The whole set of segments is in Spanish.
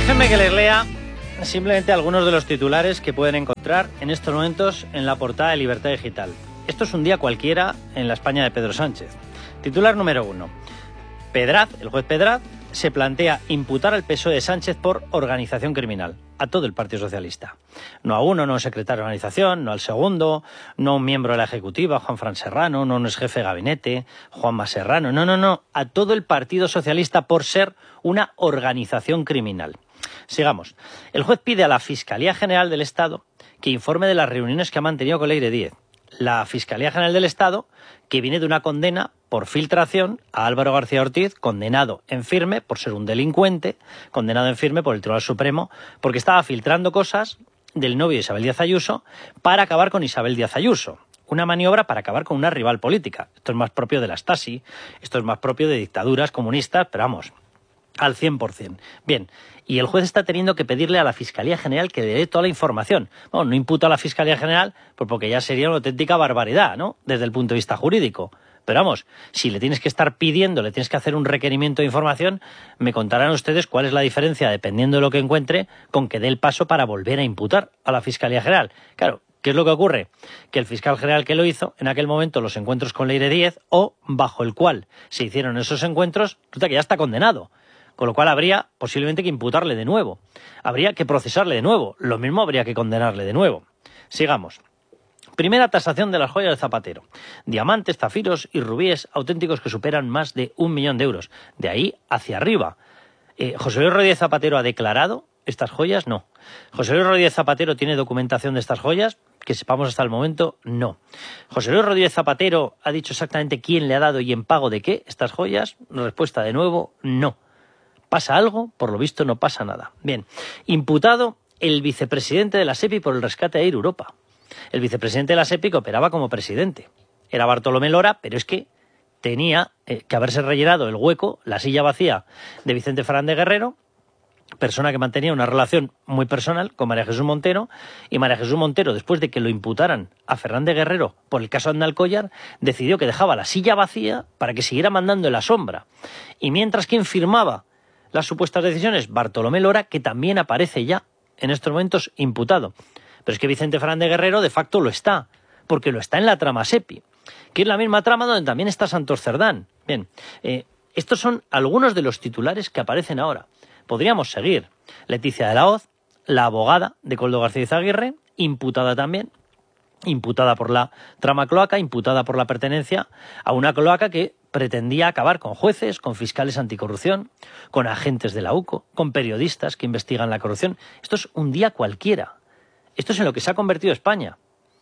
Déjenme que les lea simplemente algunos de los titulares que pueden encontrar en estos momentos en la portada de Libertad Digital. Esto es un día cualquiera en la España de Pedro Sánchez. Titular número 1. Pedraz, el juez Pedraz, se plantea imputar al PSOE de Sánchez por organización criminal, a todo el Partido Socialista. No a uno, no a un secretario de organización, no al segundo, no a un miembro de la Ejecutiva, Juanfran Serrano, no a un exjefe de gabinete, Juanma Serrano, no, a todo el Partido Socialista por ser una organización criminal. Sigamos. El juez pide a la Fiscalía General del Estado que informe de las reuniones que ha mantenido con Leire Díez. La Fiscalía General del Estado, que viene de una condena por filtración a Álvaro García Ortiz, condenado en firme por ser un delincuente, condenado en firme por el Tribunal Supremo, porque estaba filtrando cosas del novio de Isabel Díaz Ayuso para acabar con Isabel Díaz Ayuso. Una maniobra para acabar con una rival política. Esto es más propio de la Stasi, esto es más propio de dictaduras comunistas, pero vamos, al 100%. Bien, y el juez está teniendo que pedirle a la Fiscalía General que le dé toda la información. Bueno, no imputa a la Fiscalía General porque ya sería una auténtica barbaridad, ¿no?, desde el punto de vista jurídico. Pero vamos, si le tienes que estar pidiendo, le tienes que hacer un requerimiento de información, me contarán ustedes cuál es la diferencia, dependiendo de lo que encuentre, con que dé el paso para volver a imputar a la Fiscalía General. Claro, ¿qué es lo que ocurre? Que el fiscal general que lo hizo, en aquel momento los encuentros con Leire Díez, o bajo el cual se hicieron esos encuentros, resulta que ya está condenado. Con lo cual habría posiblemente que imputarle de nuevo. Habría que procesarle de nuevo. Lo mismo habría que condenarle de nuevo. Sigamos. Primera tasación de las joyas de Zapatero. Diamantes, zafiros y rubíes auténticos que superan más de 1 millón de euros. De ahí hacia arriba. ¿José Luis Rodríguez Zapatero ha declarado estas joyas? No. ¿José Luis Rodríguez Zapatero tiene documentación de estas joyas? Que sepamos hasta el momento, no. ¿José Luis Rodríguez Zapatero ha dicho exactamente quién le ha dado y en pago de qué estas joyas? Respuesta de nuevo, no. ¿Pasa algo? Por lo visto no pasa nada. Bien, imputado el vicepresidente de la SEPI por el rescate de Air Europa. El vicepresidente de la SEPI que operaba como presidente. Era Bartolomé Lora, pero es que tenía que haberse rellenado el hueco, la silla vacía de Vicente Fernández Guerrero, persona que mantenía una relación muy personal con María Jesús Montero, y María Jesús Montero, después de que lo imputaran a Fernández Guerrero por el caso Andalcollar, decidió que dejaba la silla vacía para que siguiera mandando en la sombra. Y mientras quien firmaba las supuestas decisiones, Bartolomé Lora, que también aparece ya en estos momentos imputado. Pero es que Vicente Fernández Guerrero de facto lo está, porque lo está en la trama SEPI, que es la misma trama donde también está Santos Cerdán. Bien, estos son algunos de los titulares que aparecen ahora. Podríamos seguir. Leticia de la Hoz, la abogada de Koldo García Izaguirre, imputada también, imputada por la trama cloaca, imputada por la pertenencia a una cloaca que pretendía acabar con jueces, con fiscales anticorrupción, con agentes de la UCO, con periodistas que investigan la corrupción. Esto es un día cualquiera. Esto es en lo que se ha convertido España.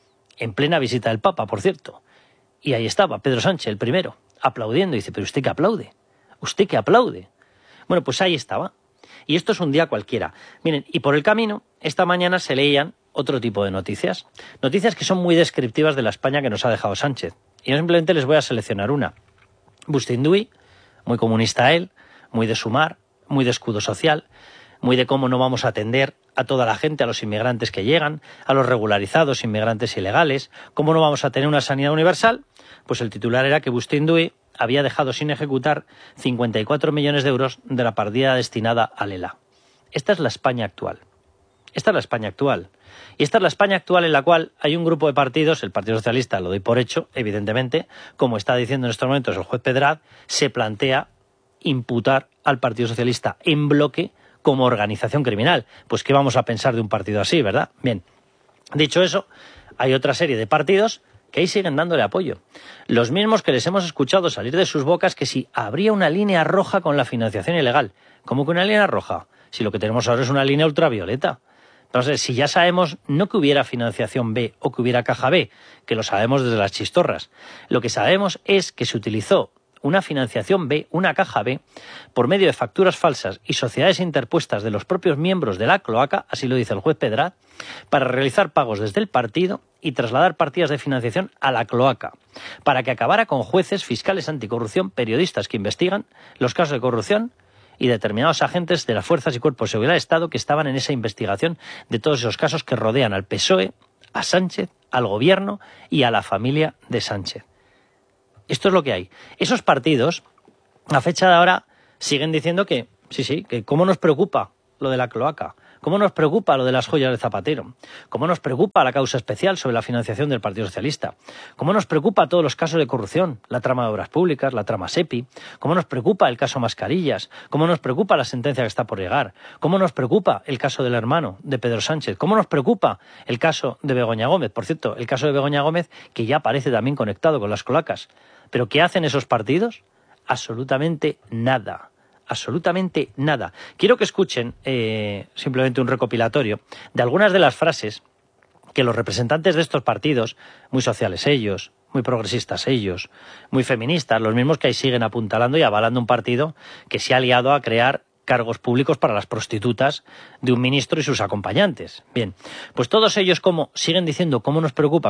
En plena visita del Papa, por cierto. Y ahí estaba Pedro Sánchez, el primero, aplaudiendo. Y dice, ¿pero usted qué aplaude? ¿Usted qué aplaude? Bueno, pues ahí estaba. Y esto es un día cualquiera. Miren, y por el camino, esta mañana se leían otro tipo de noticias. Noticias que son muy descriptivas de la España que nos ha dejado Sánchez. Y yo simplemente les voy a seleccionar una. Bustinduy, muy comunista él, muy de sumar, muy de escudo social, muy de cómo no vamos a atender a toda la gente, a los inmigrantes que llegan, a los regularizados, inmigrantes ilegales, cómo no vamos a tener una sanidad universal. Pues el titular era que Bustinduy había dejado sin ejecutar 54 millones de euros de la partida destinada al ELA. Esta es la España actual. Esta es la España actual. Y esta es la España actual en la cual hay un grupo de partidos, el Partido Socialista, lo doy por hecho, evidentemente, como está diciendo en estos momentos el juez Pedraz, se plantea imputar al Partido Socialista en bloque como organización criminal. Pues ¿qué vamos a pensar de un partido así, verdad? Bien, dicho eso, hay otra serie de partidos que ahí siguen dándole apoyo. Los mismos que les hemos escuchado salir de sus bocas que si habría una línea roja con la financiación ilegal. ¿Cómo que una línea roja? Si lo que tenemos ahora es una línea ultravioleta. Entonces, si ya sabemos, no que hubiera financiación B o que hubiera caja B, que lo sabemos desde las chistorras, lo que sabemos es que se utilizó una financiación B, una caja B, por medio de facturas falsas y sociedades interpuestas de los propios miembros de la cloaca, así lo dice el juez Pedraz, para realizar pagos desde el partido y trasladar partidas de financiación a la cloaca, para que acabara con jueces, fiscales anticorrupción, periodistas que investigan los casos de corrupción y determinados agentes de las fuerzas y cuerpos de seguridad del Estado que estaban en esa investigación de todos esos casos que rodean al PSOE, a Sánchez, al gobierno y a la familia de Sánchez. Esto es lo que hay. Esos partidos, a fecha de ahora, siguen diciendo que, sí, que cómo nos preocupa lo de la cloaca? ¿Cómo nos preocupa lo de las joyas de Zapatero? ¿Cómo nos preocupa la causa especial sobre la financiación del Partido Socialista? ¿Cómo nos preocupa todos los casos de corrupción? La trama de obras públicas, la trama SEPI. ¿Cómo nos preocupa el caso Mascarillas? ¿Cómo nos preocupa la sentencia que está por llegar? ¿Cómo nos preocupa el caso del hermano de Pedro Sánchez? ¿Cómo nos preocupa el caso de Begoña Gómez? Por cierto, el caso de Begoña Gómez, que ya parece también conectado con las cloacas. ¿Pero qué hacen esos partidos? Absolutamente nada. Absolutamente nada. Quiero que escuchen simplemente un recopilatorio de algunas de las frases que los representantes de estos partidos, muy sociales ellos, muy progresistas ellos, muy feministas, los mismos que ahí siguen apuntalando y avalando un partido que se ha liado a crear cargos públicos para las prostitutas de un ministro y sus acompañantes. Bien, pues todos ellos siguen diciendo cómo nos preocupa,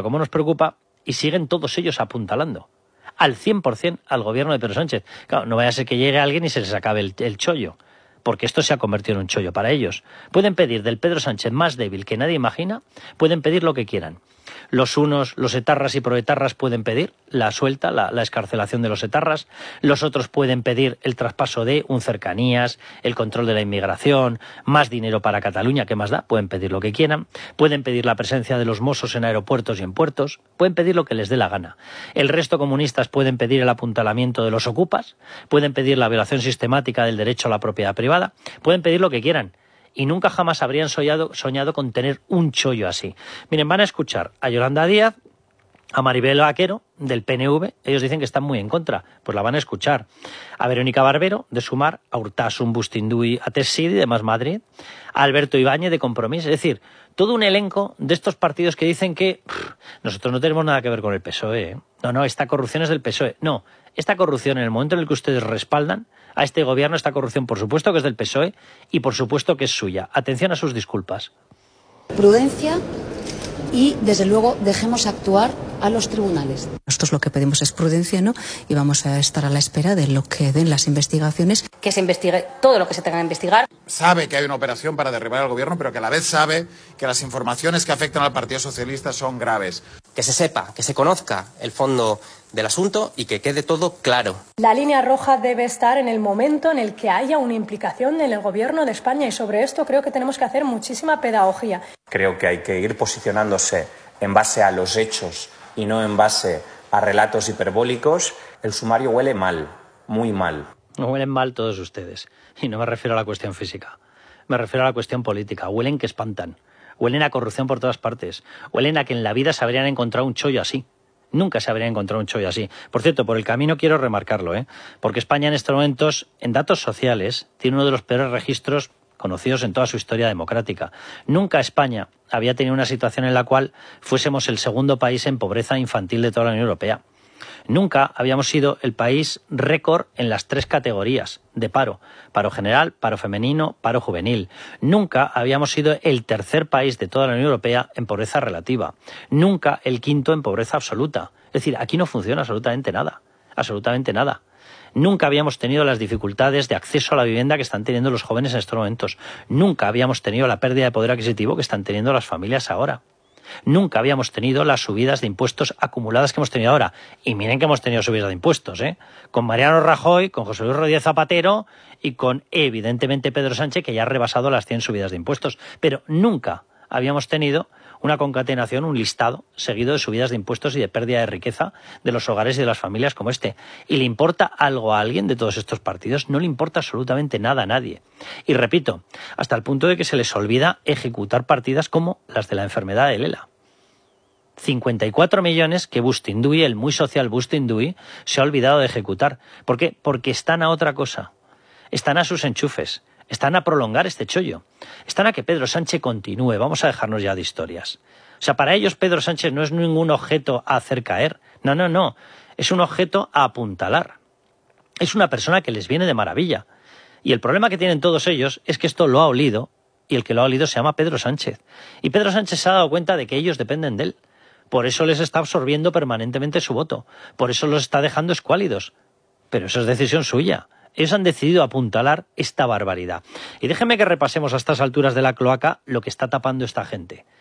y siguen todos ellos apuntalando al 100% al gobierno de Pedro Sánchez. Claro, no vaya a ser que llegue alguien y se les acabe el chollo, porque esto se ha convertido en un chollo para ellos. Pueden pedir del Pedro Sánchez más débil que nadie imagina, pueden pedir lo que quieran. Los unos, los etarras y proetarras, pueden pedir la suelta, la excarcelación de los etarras. Los otros pueden pedir el traspaso de un cercanías, el control de la inmigración, más dinero para Cataluña, ¿qué más da? Pueden pedir lo que quieran. Pueden pedir la presencia de los Mossos en aeropuertos y en puertos. Pueden pedir lo que les dé la gana. El resto comunistas pueden pedir el apuntalamiento de los ocupas. Pueden pedir la violación sistemática del derecho a la propiedad privada. Pueden pedir lo que quieran. Y nunca jamás habrían soñado con tener un chollo así. Miren, van a escuchar a Yolanda Díaz, a Maribel Vaquero, del PNV, ellos dicen que están muy en contra, pues la van a escuchar. A Verónica Barbero, de Sumar, a Urtasun Bustinduy, a Tessidi, de Más Madrid, a Alberto Ibáñez, de Compromís, es decir, todo un elenco de estos partidos que dicen que nosotros no tenemos nada que ver con el PSOE, ¿eh? No, esta corrupción es del PSOE. No, esta corrupción, en el momento en el que ustedes respaldan a este gobierno, esta corrupción por supuesto que es del PSOE y por supuesto que es suya. Atención a sus disculpas. Prudencia y, desde luego, dejemos actuar a los tribunales. Nosotros lo que pedimos es prudencia, ¿no? Y vamos a estar a la espera de lo que den las investigaciones. Que se investigue todo lo que se tenga que investigar. Sabe que hay una operación para derribar al gobierno, pero que a la vez sabe que las informaciones que afectan al Partido Socialista son graves. Que se sepa, que se conozca el fondo del asunto y que quede todo claro. La línea roja debe estar en el momento en el que haya una implicación en el gobierno de España y sobre esto creo que tenemos que hacer muchísima pedagogía. Creo que hay que ir posicionándose en base a los hechos y no en base a relatos hiperbólicos. El sumario huele mal, muy mal. No huelen mal todos ustedes. Y no me refiero a la cuestión física. Me refiero a la cuestión política. Huelen que espantan. Huelen a corrupción por todas partes. Huelen a que en la vida se habrían encontrado un chollo así. Nunca se habría encontrado un chollo así. Por cierto, por el camino quiero remarcarlo, porque España en estos momentos, en datos sociales, tiene uno de los peores registros conocidos en toda su historia democrática. Nunca España había tenido una situación en la cual fuésemos el segundo país en pobreza infantil de toda la Unión Europea. Nunca habíamos sido el país récord en las 3 categorías de paro: paro general, paro femenino, paro juvenil. Nunca habíamos sido el tercer país de toda la Unión Europea en pobreza relativa. Nunca el quinto en pobreza absoluta. Es decir, aquí no funciona absolutamente nada. Absolutamente nada. Nunca habíamos tenido las dificultades de acceso a la vivienda que están teniendo los jóvenes en estos momentos. Nunca habíamos tenido la pérdida de poder adquisitivo que están teniendo las familias ahora. Nunca habíamos tenido las subidas de impuestos acumuladas que hemos tenido ahora. Y miren que hemos tenido subidas de impuestos, con Mariano Rajoy, con José Luis Rodríguez Zapatero y con, evidentemente, Pedro Sánchez, que ya ha rebasado las 100 subidas de impuestos. Pero nunca habíamos tenido una concatenación, un listado seguido de subidas de impuestos y de pérdida de riqueza de los hogares y de las familias como este. ¿Y le importa algo a alguien de todos estos partidos? No le importa absolutamente nada a nadie. Y repito, hasta el punto de que se les olvida ejecutar partidas como las de la enfermedad de Lela. 54 millones que Bustinduy, el muy social Bustinduy, se ha olvidado de ejecutar. ¿Por qué? Porque están a otra cosa. Están a sus enchufes. Están a prolongar este chollo. Están a que Pedro Sánchez continúe. Vamos a dejarnos ya de historias. O sea, para ellos Pedro Sánchez no es ningún objeto a hacer caer. No, no, no. Es un objeto a apuntalar. Es una persona que les viene de maravilla. Y el problema que tienen todos ellos es que esto lo ha olido, y el que lo ha olido se llama Pedro Sánchez. Y Pedro Sánchez se ha dado cuenta de que ellos dependen de él. Por eso les está absorbiendo permanentemente su voto. Por eso los está dejando escuálidos. Pero eso es decisión suya. Ellos han decidido apuntalar esta barbaridad. Y déjenme que repasemos a estas alturas de la cloaca lo que está tapando esta gente.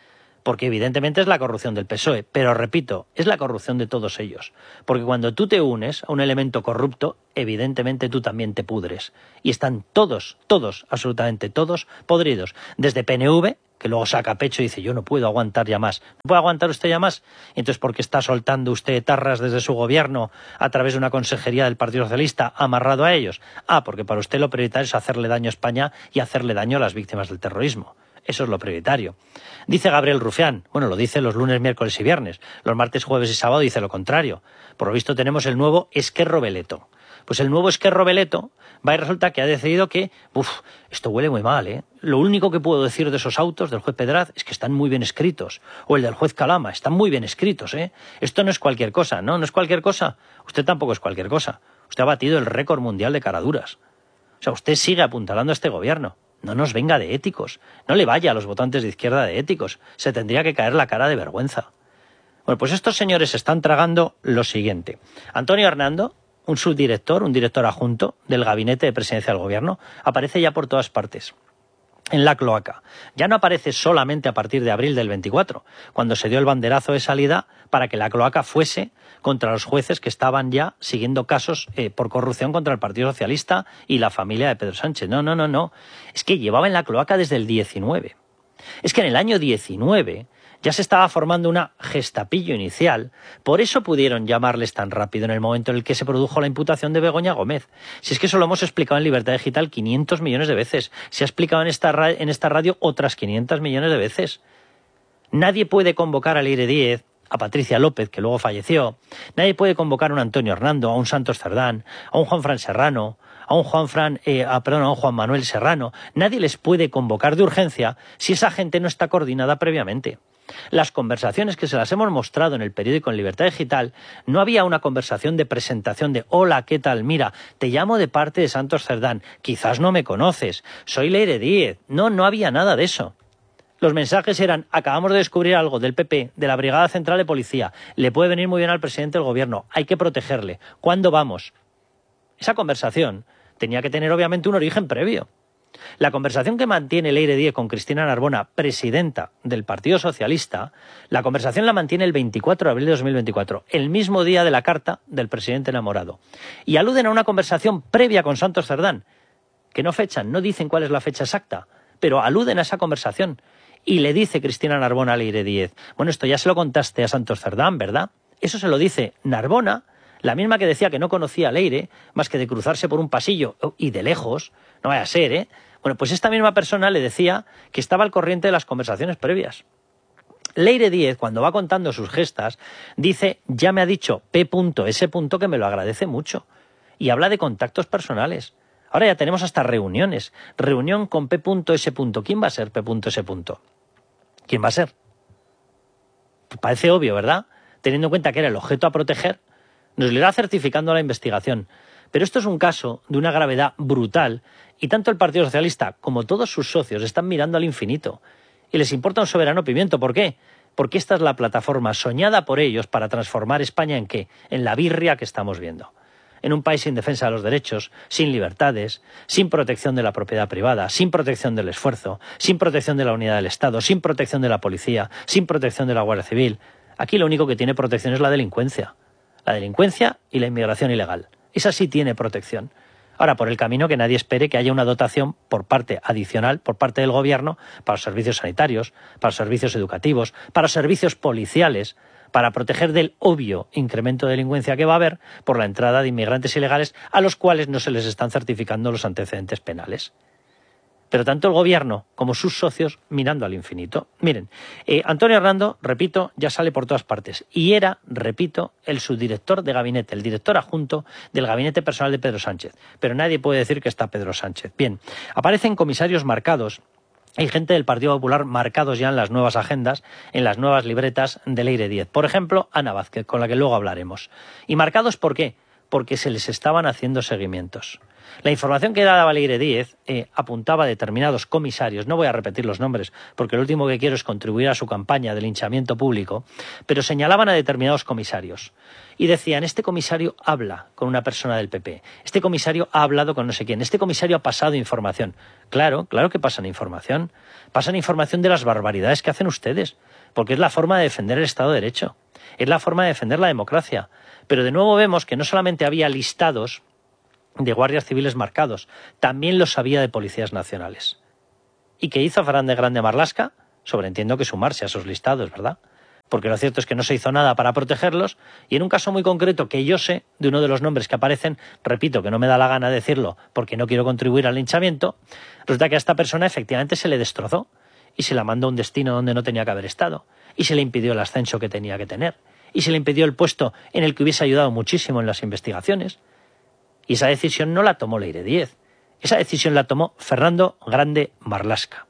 porque evidentemente es la corrupción del PSOE, pero repito, es la corrupción de todos ellos, porque cuando tú te unes a un elemento corrupto, evidentemente tú también te pudres, y están todos, absolutamente todos, podridos, desde PNV, que luego saca pecho y dice, yo no puedo aguantar ya más. ¿No puede aguantar usted ya más? Entonces, ¿por qué está soltando usted tarras desde su gobierno a través de una consejería del Partido Socialista amarrado a ellos? Porque para usted lo prioritario es hacerle daño a España y hacerle daño a las víctimas del terrorismo. Eso es lo prioritario. Dice Gabriel Rufián, bueno, lo dice los lunes, miércoles y viernes. Los martes, jueves y sábado dice lo contrario. Por lo visto tenemos el nuevo Esquerro Beleto. Pues el nuevo Esquerro Beleto va y resulta que ha decidido que, esto huele muy mal, ¿eh? Lo único que puedo decir de esos autos del juez Pedraz es que están muy bien escritos. O el del juez Calama, están muy bien escritos, ¿eh? Esto no es cualquier cosa, ¿no? No es cualquier cosa. Usted tampoco es cualquier cosa. Usted ha batido el récord mundial de caraduras. O sea, usted sigue apuntalando a este gobierno. No nos venga de éticos. No le vaya a los votantes de izquierda de éticos. Se tendría que caer la cara de vergüenza. Bueno, pues estos señores están tragando lo siguiente. Antonio Hernando, un subdirector, un director adjunto del gabinete de presidencia del gobierno, aparece ya por todas partes. En la cloaca. Ya no aparece solamente a partir de abril del 24, cuando se dio el banderazo de salida para que la cloaca fuese contra los jueces que estaban ya siguiendo casos por corrupción contra el Partido Socialista y la familia de Pedro Sánchez. No. Es que llevaba en la cloaca desde el 19. Es que en el año 19 ya se estaba formando una gestapillo inicial, por eso pudieron llamarles tan rápido en el momento en el que se produjo la imputación de Begoña Gómez. Si es que eso lo hemos explicado en Libertad Digital 500 millones de veces, se ha explicado en esta radio otras 500 millones de veces. Nadie puede convocar a Leire Díez, a Patricia López, que luego falleció, nadie puede convocar a un Antonio Hernando, a un Santos Cerdán, a un Juanfran Serrano, a un Juan Manuel Serrano. Nadie les puede convocar de urgencia si esa gente no está coordinada previamente. Las conversaciones que se las hemos mostrado en el periódico en Libertad Digital, no había una conversación de presentación de hola, ¿qué tal? Mira, te llamo de parte de Santos Cerdán, quizás no me conoces, soy Leire Díez. No había nada de eso. Los mensajes eran, acabamos de descubrir algo del PP, de la Brigada Central de Policía, le puede venir muy bien al presidente del gobierno, hay que protegerle, ¿cuándo vamos? Esa conversación tenía que tener obviamente un origen previo. La conversación que mantiene Leire Díez con Cristina Narbona, presidenta del Partido Socialista, la conversación la mantiene el 24 de abril de 2024, el mismo día de la carta del presidente enamorado. Y aluden a una conversación previa con Santos Cerdán, que no fechan, no dicen cuál es la fecha exacta, pero aluden a esa conversación. Y le dice Cristina Narbona a Leire Díez, bueno, esto ya se lo contaste a Santos Cerdán, ¿verdad? Eso se lo dice Narbona, la misma que decía que no conocía a Leire, más que de cruzarse por un pasillo y de lejos, no vaya a ser, ¿eh? Bueno, pues esta misma persona le decía que estaba al corriente de las conversaciones previas. Leire Díez, cuando va contando sus gestas, dice, ya me ha dicho P.S. que me lo agradece mucho. Y habla de contactos personales. Ahora ya tenemos hasta reuniones. Reunión con P.S. ¿Quién va a ser P.S.? ¿Quién va a ser? Pues parece obvio, ¿verdad? Teniendo en cuenta que era el objeto a proteger, nos lo irá certificando la investigación. Pero esto es un caso de una gravedad brutal y tanto el Partido Socialista como todos sus socios están mirando al infinito y les importa un soberano pimiento. ¿Por qué? Porque esta es la plataforma soñada por ellos para transformar España ¿en qué? En la birria que estamos viendo. En un país sin defensa de los derechos, sin libertades, sin protección de la propiedad privada, sin protección del esfuerzo, sin protección de la unidad del Estado, sin protección de la policía, sin protección de la Guardia Civil. Aquí lo único que tiene protección es la delincuencia. La delincuencia y la inmigración ilegal. Esa sí tiene protección. Ahora, por el camino que nadie espere que haya una dotación por parte adicional, por parte del gobierno, para los servicios sanitarios, para los servicios educativos, para los servicios policiales, para proteger del obvio incremento de delincuencia que va a haber por la entrada de inmigrantes ilegales a los cuales no se les están certificando los antecedentes penales. Pero tanto el gobierno como sus socios mirando al infinito. Miren, Antonio Hernando, repito, ya sale por todas partes. Y era, repito, el subdirector de gabinete, el director adjunto del gabinete personal de Pedro Sánchez. Pero nadie puede decir que está Pedro Sánchez. Bien, aparecen comisarios marcados. Hay gente del Partido Popular marcados ya en las nuevas agendas, en las nuevas libretas de Leire Díez. Por ejemplo, Ana Vázquez, con la que luego hablaremos. ¿Y marcados por qué? Porque se les estaban haciendo seguimientos. La información que daba Leire Díez apuntaba a determinados comisarios, no voy a repetir los nombres porque lo último que quiero es contribuir a su campaña de linchamiento público, pero señalaban a determinados comisarios y decían, este comisario habla con una persona del PP, este comisario ha hablado con no sé quién, este comisario ha pasado información. Claro que pasan información de las barbaridades que hacen ustedes, porque es la forma de defender el Estado de Derecho, es la forma de defender la democracia. Pero de nuevo vemos que no solamente había listados de guardias civiles marcados, también los había de policías nacionales. ¿Y qué hizo Fernández Grande Marlaska? Sobreentiendo que sumarse a esos listados, ¿verdad? Porque lo cierto es que no se hizo nada para protegerlos, y en un caso muy concreto que yo sé, de uno de los nombres que aparecen, repito que no me da la gana decirlo porque no quiero contribuir al linchamiento, resulta que a esta persona efectivamente se le destrozó y se la mandó a un destino donde no tenía que haber estado, y se le impidió el ascenso que tenía que tener, y se le impidió el puesto en el que hubiese ayudado muchísimo en las investigaciones. Y esa decisión no la tomó Leire Díez, esa decisión la tomó Fernando Grande Marlaska.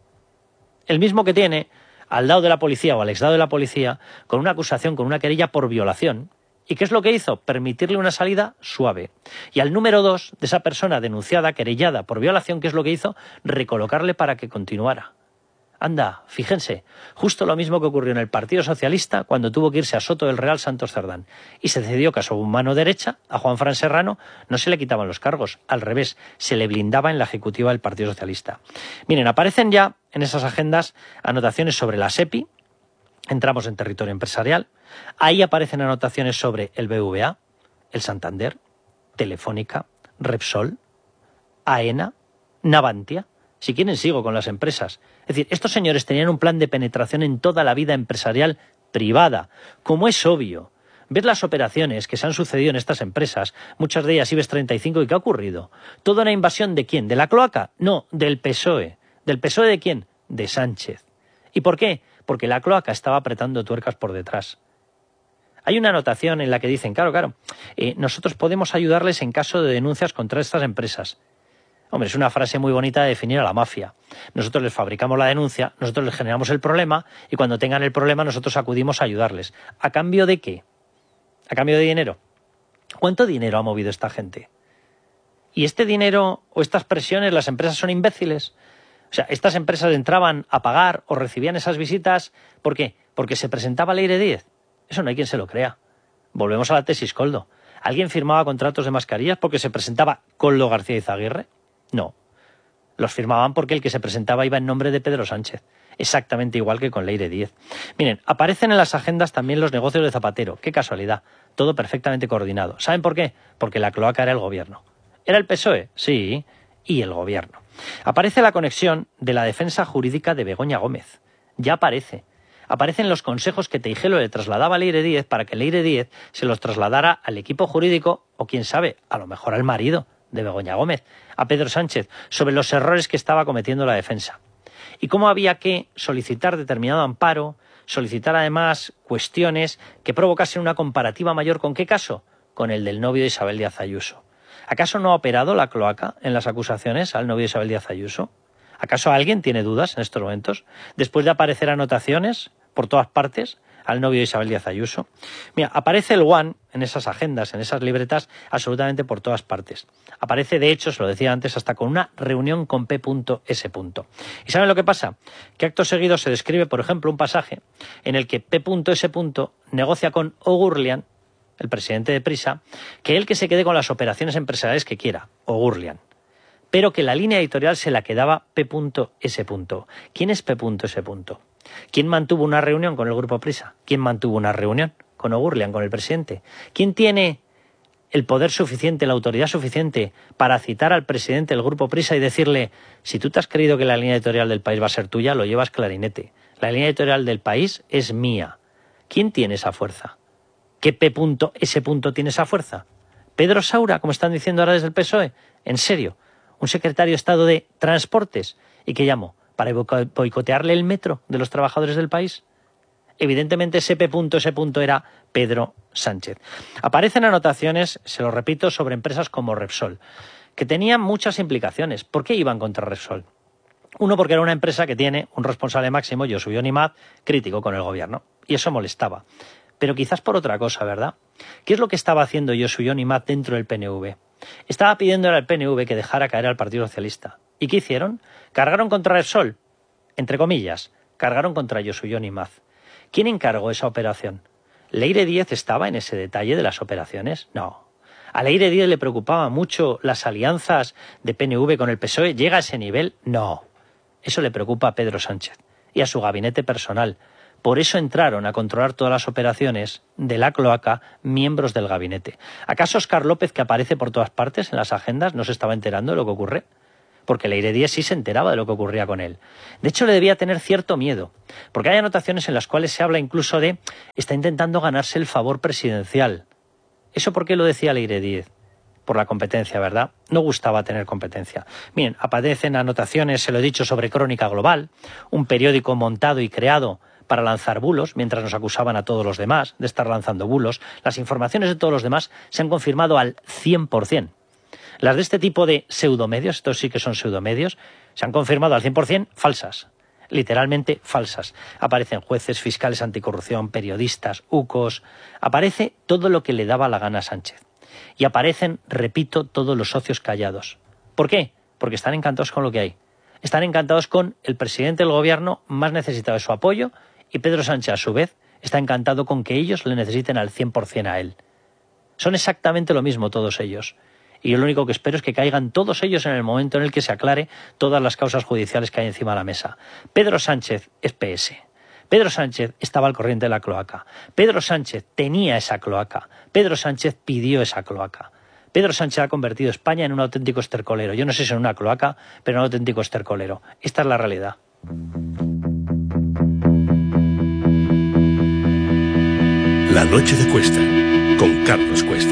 El mismo que tiene al lado de la policía o al exdado de la policía con una acusación, con una querella por violación. ¿Y qué es lo que hizo? Permitirle una salida suave. Y al número 2 de esa persona denunciada, querellada por violación, ¿qué es lo que hizo? Recolocarle para que continuara. Anda, fíjense, justo lo mismo que ocurrió en el Partido Socialista cuando tuvo que irse a Soto del Real Santos Cerdán y se cedió caso mano derecha a Juan Fran Serrano, no se le quitaban los cargos, al revés, se le blindaba en la ejecutiva del Partido Socialista. Miren, aparecen ya en esas agendas anotaciones sobre la SEPI, entramos en territorio empresarial, ahí aparecen anotaciones sobre el BVA, el Santander, Telefónica, Repsol, AENA, Navantia. Si quieren sigo con las empresas. Es decir, estos señores tenían un plan de penetración en toda la vida empresarial privada. Como es obvio, ver las operaciones que se han sucedido en estas empresas, muchas de ellas IBEX 35, ¿y qué ha ocurrido? ¿Toda una invasión de quién? ¿De la cloaca? No, del PSOE. ¿Del PSOE de quién? De Sánchez. ¿Y por qué? Porque la cloaca estaba apretando tuercas por detrás. Hay una anotación en la que dicen, claro, nosotros podemos ayudarles en caso de denuncias contra estas empresas. Hombre, es una frase muy bonita de definir a la mafia. Nosotros les fabricamos la denuncia, nosotros les generamos el problema y cuando tengan el problema nosotros acudimos a ayudarles. ¿A cambio de qué? ¿A cambio de dinero? ¿Cuánto dinero ha movido esta gente? ¿Y este dinero o estas presiones, las empresas son imbéciles? O sea, estas empresas entraban a pagar o recibían esas visitas, ¿por qué? Porque se presentaba Leire Díez. Eso no hay quien se lo crea. Volvemos a la tesis Koldo. ¿Alguien firmaba contratos de mascarillas porque se presentaba Koldo García Izaguirre? No, los firmaban porque el que se presentaba iba en nombre de Pedro Sánchez, exactamente igual que con Leire Díez. Miren, aparecen en las agendas también los negocios de Zapatero, qué casualidad, todo perfectamente coordinado. ¿Saben por qué? Porque la cloaca era el gobierno. ¿Era el PSOE? Sí, y el gobierno. Aparece la conexión de la defensa jurídica de Begoña Gómez, ya aparece. Aparecen los consejos que Teijeiro le trasladaba a Leire Díez para que Leire Díez se los trasladara al equipo jurídico o, quién sabe, a lo mejor al marido de Begoña Gómez, a Pedro Sánchez, sobre los errores que estaba cometiendo la defensa. Y cómo había que solicitar determinado amparo, solicitar además cuestiones que provocasen una comparativa mayor. ¿Con qué caso? Con el del novio de Isabel Díaz Ayuso. ¿Acaso no ha operado la cloaca en las acusaciones al novio de Isabel Díaz Ayuso? ¿Acaso alguien tiene dudas en estos momentos? Después de aparecer anotaciones por todas partes al novio de Isabel Díaz Ayuso. Mira, aparece el One en esas agendas, en esas libretas, absolutamente por todas partes. Aparece, de hecho, se lo decía antes, hasta con una reunión con P.S. ¿Y saben lo que pasa? Que acto seguido se describe, por ejemplo, un pasaje en el que P.S. negocia con O'Gurlian, el presidente de Prisa, que él que se quede con las operaciones empresariales que quiera, O'Gurlian, pero que la línea editorial se la quedaba P.S. ¿Quién es P.S.? ¿Quién mantuvo una reunión con el Grupo Prisa? ¿Quién mantuvo una reunión con O'Gurlian, con el presidente? ¿Quién tiene el poder suficiente, la autoridad suficiente para citar al presidente del Grupo Prisa y decirle, si tú te has creído que la línea editorial del País va a ser tuya, lo llevas clarinete. La línea editorial del País es mía. ¿Quién tiene esa fuerza? ¿Qué P.S. tiene esa fuerza? ¿Pedro Saura, como están diciendo ahora desde el PSOE? ¿En serio? ¿Un secretario de Estado de Transportes? ¿Y qué llamo? ¿Para boicotearle el metro de los trabajadores del país? Evidentemente ese P.S. era Pedro Sánchez. Aparecen anotaciones, se lo repito, sobre empresas como Repsol, que tenían muchas implicaciones. ¿Por qué iban contra Repsol? Uno, porque era una empresa que tiene un responsable máximo, Josu Jon Imaz, crítico con el gobierno. Y eso molestaba. Pero quizás por otra cosa, ¿verdad? ¿Qué es lo que estaba haciendo Josu Jon Imaz dentro del PNV? Estaba pidiendo al PNV que dejara caer al Partido Socialista. ¿Y qué hicieron? Cargaron contra Repsol, entre comillas, cargaron contra Yosuyo Nimaz. ¿Quién encargó esa operación? ¿Leire Díez estaba en ese detalle de las operaciones? No. ¿A Leire Díez le preocupaba mucho las alianzas de PNV con el PSOE? ¿Llega a ese nivel? No. Eso le preocupa a Pedro Sánchez y a su gabinete personal. Por eso entraron a controlar todas las operaciones de la cloaca miembros del gabinete. ¿Acaso Óscar López, que aparece por todas partes en las agendas, no se estaba enterando de lo que ocurre? Porque Leire Díez sí se enteraba de lo que ocurría con él. De hecho, le debía tener cierto miedo, porque hay anotaciones en las cuales se habla incluso de está intentando ganarse el favor presidencial. ¿Eso por qué lo decía Leire Díez? Por la competencia, ¿verdad? No gustaba tener competencia. Miren, aparecen anotaciones, se lo he dicho, sobre Crónica Global, un periódico montado y creado para lanzar bulos, mientras nos acusaban a todos los demás de estar lanzando bulos. Las informaciones de todos los demás se han confirmado al 100%. Las de este tipo de pseudomedios, estos sí que son pseudomedios, se han confirmado al 100% falsas, literalmente falsas. Aparecen jueces, fiscales anticorrupción, periodistas, UCOs, aparece todo lo que le daba la gana a Sánchez. Y aparecen, repito, todos los socios callados. ¿Por qué? Porque están encantados con lo que hay. Están encantados con el presidente del gobierno más necesitado de su apoyo y Pedro Sánchez, a su vez, está encantado con que ellos le necesiten al 100% a él. Son exactamente lo mismo todos ellos. Y yo lo único que espero es que caigan todos ellos en el momento en el que se aclare todas las causas judiciales que hay encima de la mesa. Pedro Sánchez es PS. Pedro Sánchez estaba al corriente de la cloaca. Pedro Sánchez tenía esa cloaca. Pedro Sánchez pidió esa cloaca. Pedro Sánchez ha convertido España en un auténtico estercolero. Yo no sé si en una cloaca, pero en un auténtico estercolero. Esta es la realidad. La noche de Cuesta, con Carlos Cuesta.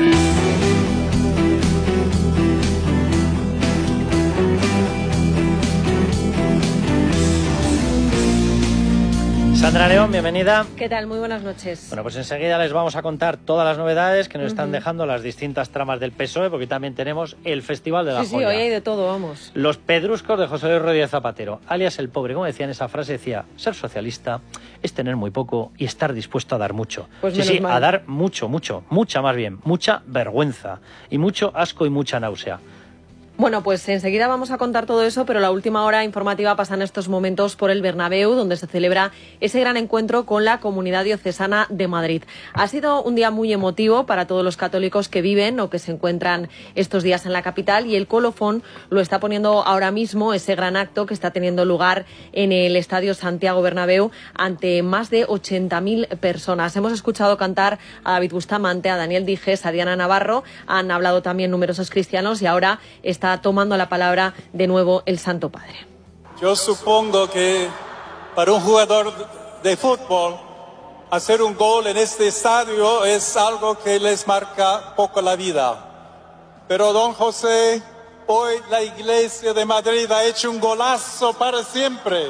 Sandra León, bienvenida. ¿Qué tal? Muy buenas noches. Bueno, pues enseguida les vamos a contar todas las novedades que nos están dejando las distintas tramas del PSOE, porque también tenemos el Festival de la Joya. Sí, hoy hay de todo, vamos. Los pedruscos de José Luis Rodríguez Zapatero, alias el pobre. Como decía en esa frase, decía, ser socialista es tener muy poco y estar dispuesto a dar mucho. Pues sí, a dar mucho, mucha más bien, mucha vergüenza y mucho asco y mucha náusea. Bueno, pues enseguida vamos a contar todo eso, pero la última hora informativa pasa en estos momentos por el Bernabéu, donde se celebra ese gran encuentro con la Comunidad Diocesana de Madrid. Ha sido un día muy emotivo para todos los católicos que viven o que se encuentran estos días en la capital, y el colofón lo está poniendo ahora mismo ese gran acto que está teniendo lugar en el Estadio Santiago Bernabéu ante más de 80.000 personas. Hemos escuchado cantar a David Bustamante, a Daniel Dijes, a Diana Navarro, han hablado también numerosos cristianos y ahora está tomando la palabra de nuevo el Santo Padre. Yo supongo que para un jugador de fútbol hacer un gol en este estadio es algo que les marca poco la vida. Pero don José, hoy la Iglesia de Madrid ha hecho un golazo para siempre.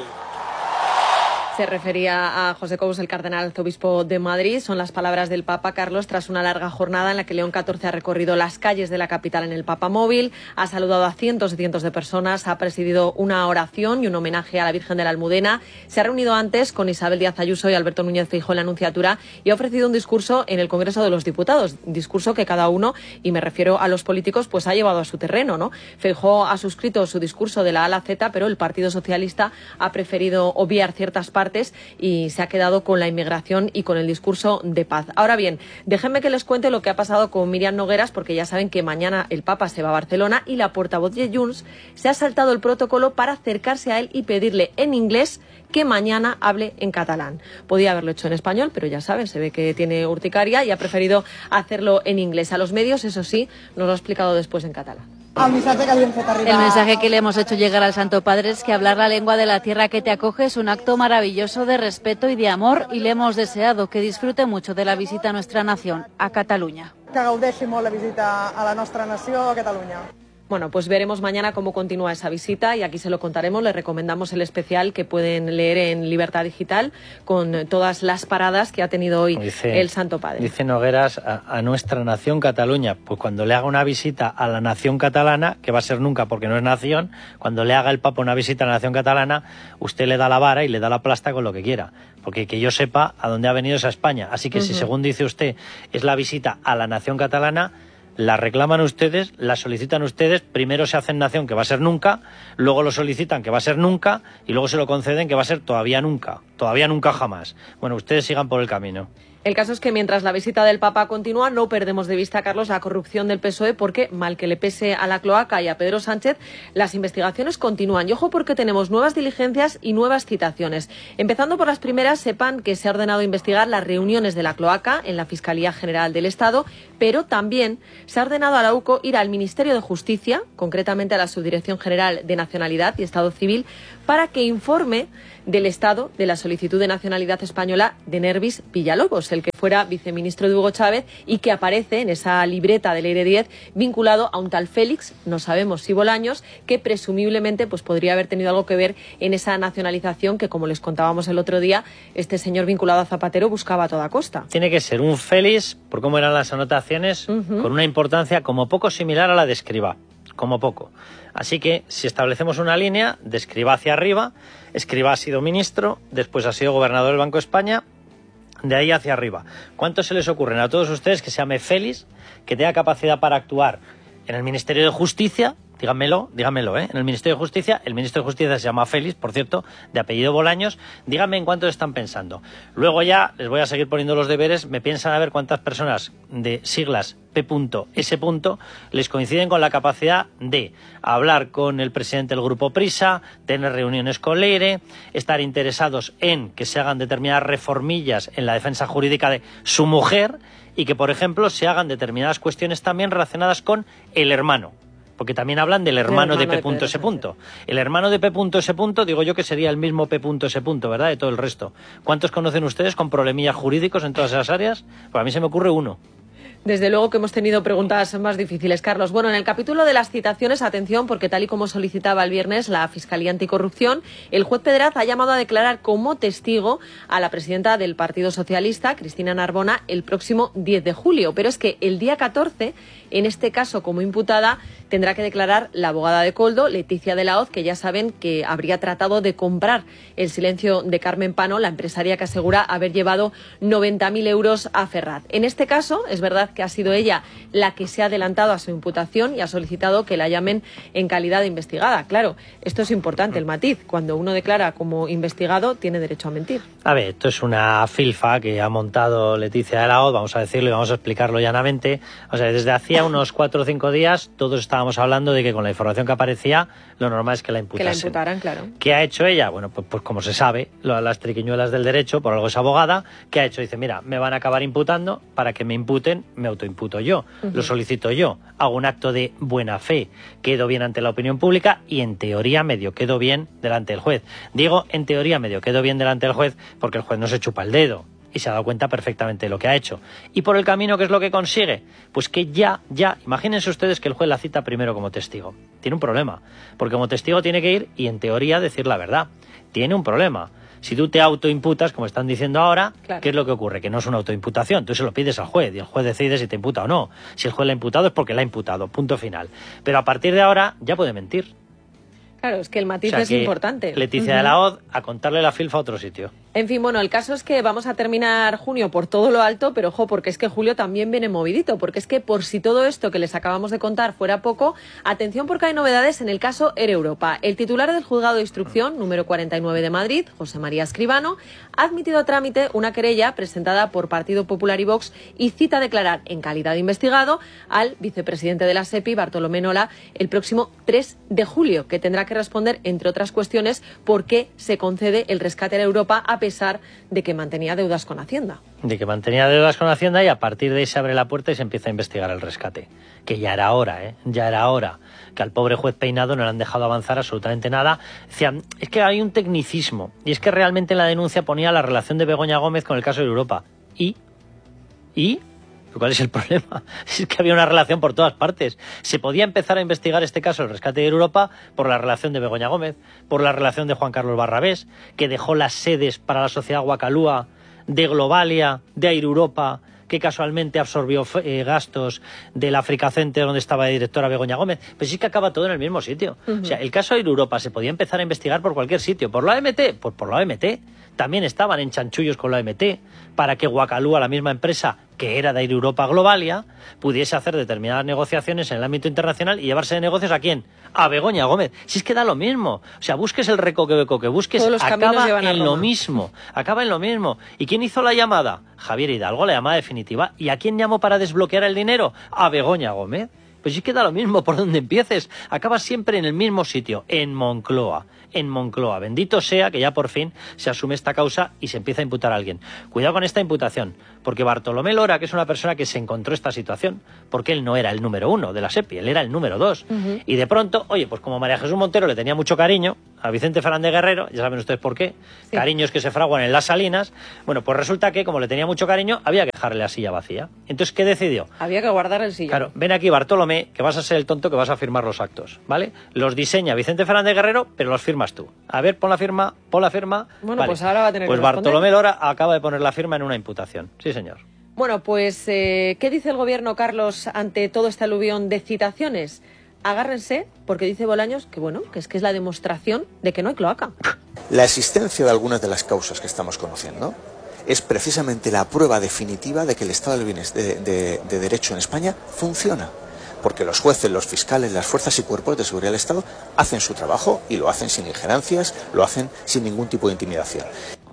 Se refería a José Cobos, el cardenal arzobispo de Madrid. Son las palabras del Papa Carlos tras una larga jornada en la que León XIV ha recorrido las calles de la capital en el Papamóvil, ha saludado a cientos y cientos de personas, ha presidido una oración y un homenaje a la Virgen de la Almudena, se ha reunido antes con Isabel Díaz Ayuso y Alberto Núñez Feijóo en la Anunciatura y ha ofrecido un discurso en el Congreso de los Diputados, discurso que cada uno, y me refiero a los políticos, pues ha llevado a su terreno, ¿no? Feijóo ha suscrito su discurso de la A a la Z, pero el Partido Socialista ha preferido obviar ciertas partes y se ha quedado con la inmigración y con el discurso de paz. Ahora bien, déjenme que les cuente lo que ha pasado con Míriam Nogueras, porque ya saben que mañana el Papa se va a Barcelona y la portavoz de Junts se ha saltado el protocolo para acercarse a él y pedirle en inglés que mañana hable en catalán. Podía haberlo hecho en español, pero ya saben, se ve que tiene urticaria y ha preferido hacerlo en inglés. A los medios, eso sí, nos lo ha explicado después en catalán. El mensaje que le hemos hecho llegar al Santo Padre es que hablar la lengua de la tierra que te acoge es un acto maravilloso de respeto y de amor, y le hemos deseado que disfrute mucho de la visita a nuestra nación, a Cataluña. Que gaudeixi molt la visita a la nostra nació, a Catalunya. Bueno, pues veremos mañana cómo continúa esa visita y aquí se lo contaremos. Les recomendamos el especial que pueden leer en Libertad Digital con todas las paradas que ha tenido hoy el Santo Padre. Dice Nogueras a nuestra nación Cataluña. Pues cuando le haga una visita a la nación catalana, que va a ser nunca porque no es nación, cuando le haga el Papa una visita a la nación catalana, usted le da la vara y le da la plasta con lo que quiera. Porque que yo sepa a dónde ha venido esa España. Así que si según dice usted es la visita a la nación catalana, la reclaman ustedes, la solicitan ustedes, primero se hacen nación, que va a ser nunca, luego lo solicitan, que va a ser nunca, y luego se lo conceden, que va a ser todavía nunca jamás. Bueno, ustedes sigan por el camino. El caso es que mientras la visita del Papa continúa, no perdemos de vista, Carlos, la corrupción del PSOE, porque, mal que le pese a la cloaca y a Pedro Sánchez, las investigaciones continúan. Y ojo, porque tenemos nuevas diligencias y nuevas citaciones. Empezando por las primeras, sepan que se ha ordenado investigar las reuniones de la cloaca en la Fiscalía General del Estado, pero también se ha ordenado a la UCO ir al Ministerio de Justicia, concretamente a la Subdirección General de Nacionalidad y Estado Civil, para que informe del estado de la solicitud de nacionalidad española de Nervis Villalobos, el que fuera viceministro de Hugo Chávez y que aparece en esa libreta del Aire 10 vinculado a un tal Félix, no sabemos si Bolaños, que presumiblemente pues podría haber tenido algo que ver en esa nacionalización que, como les contábamos el otro día, este señor vinculado a Zapatero buscaba a toda costa. Tiene que ser un Félix, por cómo eran las anotaciones, con una importancia como poco similar a la de Escrivá, como poco. Así que, si establecemos una línea de Escrivá hacia arriba, Escrivá ha sido ministro, después ha sido gobernador del Banco de España, de ahí hacia arriba. ¿Cuántos se les ocurren a todos ustedes que se llame Félix, que tenga capacidad para actuar en el Ministerio de Justicia? Díganmelo, ¿eh? En el Ministerio de Justicia, el ministro de Justicia se llama Félix, por cierto, de apellido Bolaños. Díganme en cuántos están pensando. Luego ya les voy a seguir poniendo los deberes. Me piensan a ver cuántas personas de siglas P.S. les coinciden con la capacidad de hablar con el presidente del Grupo Prisa, tener reuniones con Leire, estar interesados en que se hagan determinadas reformillas en la defensa jurídica de su mujer y que, por ejemplo, se hagan determinadas cuestiones también relacionadas con el hermano. Porque también hablan del hermano de P.S. El hermano de P.S. digo yo que sería el mismo P.S., ¿verdad? De todo el resto. ¿Cuántos conocen ustedes con problemillas jurídicos en todas esas áreas? Pues a mí se me ocurre uno. Desde luego que hemos tenido preguntas más difíciles, Carlos. Bueno, en el capítulo de las citaciones, atención, porque tal y como solicitaba el viernes la Fiscalía Anticorrupción, el juez Pedraz ha llamado a declarar como testigo a la presidenta del Partido Socialista, Cristina Narbona, el próximo 10 de julio. Pero es que el día 14, en este caso como imputada, tendrá que declarar la abogada de Koldo, Leticia de la Hoz, que ya saben que habría tratado de comprar el silencio de Carmen Pano, la empresaria que asegura haber llevado 90.000 euros a Ferraz. En este caso, es verdad que ha sido ella la que se ha adelantado a su imputación y ha solicitado que la llamen en calidad de investigada. Claro, esto es importante, el matiz. Cuando uno declara como investigado, tiene derecho a mentir. A ver, esto es una filfa que ha montado Leticia de la Hoz, vamos a decirlo y vamos a explicarlo llanamente. O sea, desde hacía unos 4 o 5 días todos estábamos hablando de que con la información que aparecía, lo normal es que la imputasen. Que la imputaran, claro. ¿Qué ha hecho ella? Bueno, pues como se sabe, las triquiñuelas del derecho, por algo es abogada. ¿Qué ha hecho? Dice, mira, me van a acabar imputando, para que me imputen, me autoimputo yo, lo solicito yo, hago un acto de buena fe, quedo bien ante la opinión pública y en teoría medio quedo bien delante del juez. Digo en teoría medio quedo bien delante del juez porque el juez no se chupa el dedo y se ha dado cuenta perfectamente de lo que ha hecho. Y por el camino, ¿qué es lo que consigue? Pues que ya, imagínense ustedes que el juez la cita primero como testigo. Tiene un problema, porque como testigo tiene que ir y en teoría decir la verdad. Tiene un problema. Si tú te autoimputas, como están diciendo ahora, claro. ¿Qué es lo que ocurre? Que no es una autoimputación, tú se lo pides al juez y el juez decide si te imputa o no. Si el juez la ha imputado es porque la ha imputado, punto final. Pero a partir de ahora ya puede mentir. Claro, es que el matiz es importante. Leticia de la Hoz a contarle la filfa a otro sitio. En fin, bueno, el caso es que vamos a terminar junio por todo lo alto, pero ojo, porque es que julio también viene movidito, porque es que por si todo esto que les acabamos de contar fuera poco, atención porque hay novedades en el caso Air Europa. El titular del Juzgado de Instrucción, número 49 de Madrid, José María Escribano, ha admitido a trámite una querella presentada por Partido Popular y Vox y cita a declarar en calidad de investigado al vicepresidente de la SEPI, Bartolomé Nola, el próximo 3 de julio, que tendrá que responder, entre otras cuestiones, por qué se concede el rescate a Europa a pesar de que mantenía deudas con Hacienda. De que mantenía deudas con Hacienda y a partir de ahí se abre la puerta y se empieza a investigar el rescate. Que ya era hora, ya era hora. Que al pobre juez Peinado no le han dejado avanzar absolutamente nada. Decían, es que hay un tecnicismo. Y es que realmente en la denuncia ponía la relación de Begoña Gómez con el caso de Europa. ¿Y? ¿Cuál es el problema? Es que había una relación por todas partes. Se podía empezar a investigar este caso, el rescate de Europa, por la relación de Begoña Gómez, por la relación de Juan Carlos Barrabés, que dejó las sedes para la sociedad Guacalúa, de Globalia, de Air Europa, que casualmente absorbió gastos del Africa Center donde estaba de directora Begoña Gómez. Pues sí que acaba todo en el mismo sitio. O sea, el caso Air Europa se podía empezar a investigar por cualquier sitio. ¿Por la OMT? Pues por la OMT. También estaban en chanchullos con la OMT para que Guacalúa, la misma empresa, que era de Air Europa Globalia, pudiese hacer determinadas negociaciones en el ámbito internacional y llevarse de negocios ¿a quién? A Begoña Gómez. Si es que da lo mismo. O sea, busques el recoveco que busques, acaba en lo mismo. Acaba en lo mismo. ¿Y quién hizo la llamada? Javier Hidalgo, la llamada definitiva. ¿Y a quién llamó para desbloquear el dinero? A Begoña Gómez. Pues sí que da lo mismo por donde empieces. Acabas siempre en el mismo sitio, en Moncloa. En Moncloa. Bendito sea que ya por fin se asume esta causa y se empieza a imputar a alguien. Cuidado con esta imputación, porque Bartolomé Lora, que es una persona que se encontró esta situación, porque él no era el número 1 de la SEPI, él era el número 2. Y de pronto, oye, pues como María Jesús Montero le tenía mucho cariño a Vicente Fernández Guerrero, ya saben ustedes por qué, sí. Cariños que se fraguan en las salinas, bueno, pues resulta que como le tenía mucho cariño, había que dejarle la silla vacía. Entonces, ¿qué decidió? Había que guardar el sillón. Claro, ven aquí Bartolomé, que vas a ser el tonto que vas a firmar los actos, ¿vale? Los diseña Vicente Fernández Guerrero, pero los firmas tú. A ver, pon la firma. Bueno, vale. Pues ahora va a tener pues que Bartolomé Lora acaba de poner la firma en una imputación. Sí, señor. Bueno, pues, ¿qué dice el gobierno, Carlos, ante todo este aluvión de citaciones? Agárrense, porque dice Bolaños que, bueno, que es la demostración de que no hay cloaca. La existencia de algunas de las causas que estamos conociendo es precisamente la prueba definitiva de que el Estado de Derecho en España funciona. Porque los jueces, los fiscales, las fuerzas y cuerpos de seguridad del Estado hacen su trabajo y lo hacen sin injerencias, lo hacen sin ningún tipo de intimidación.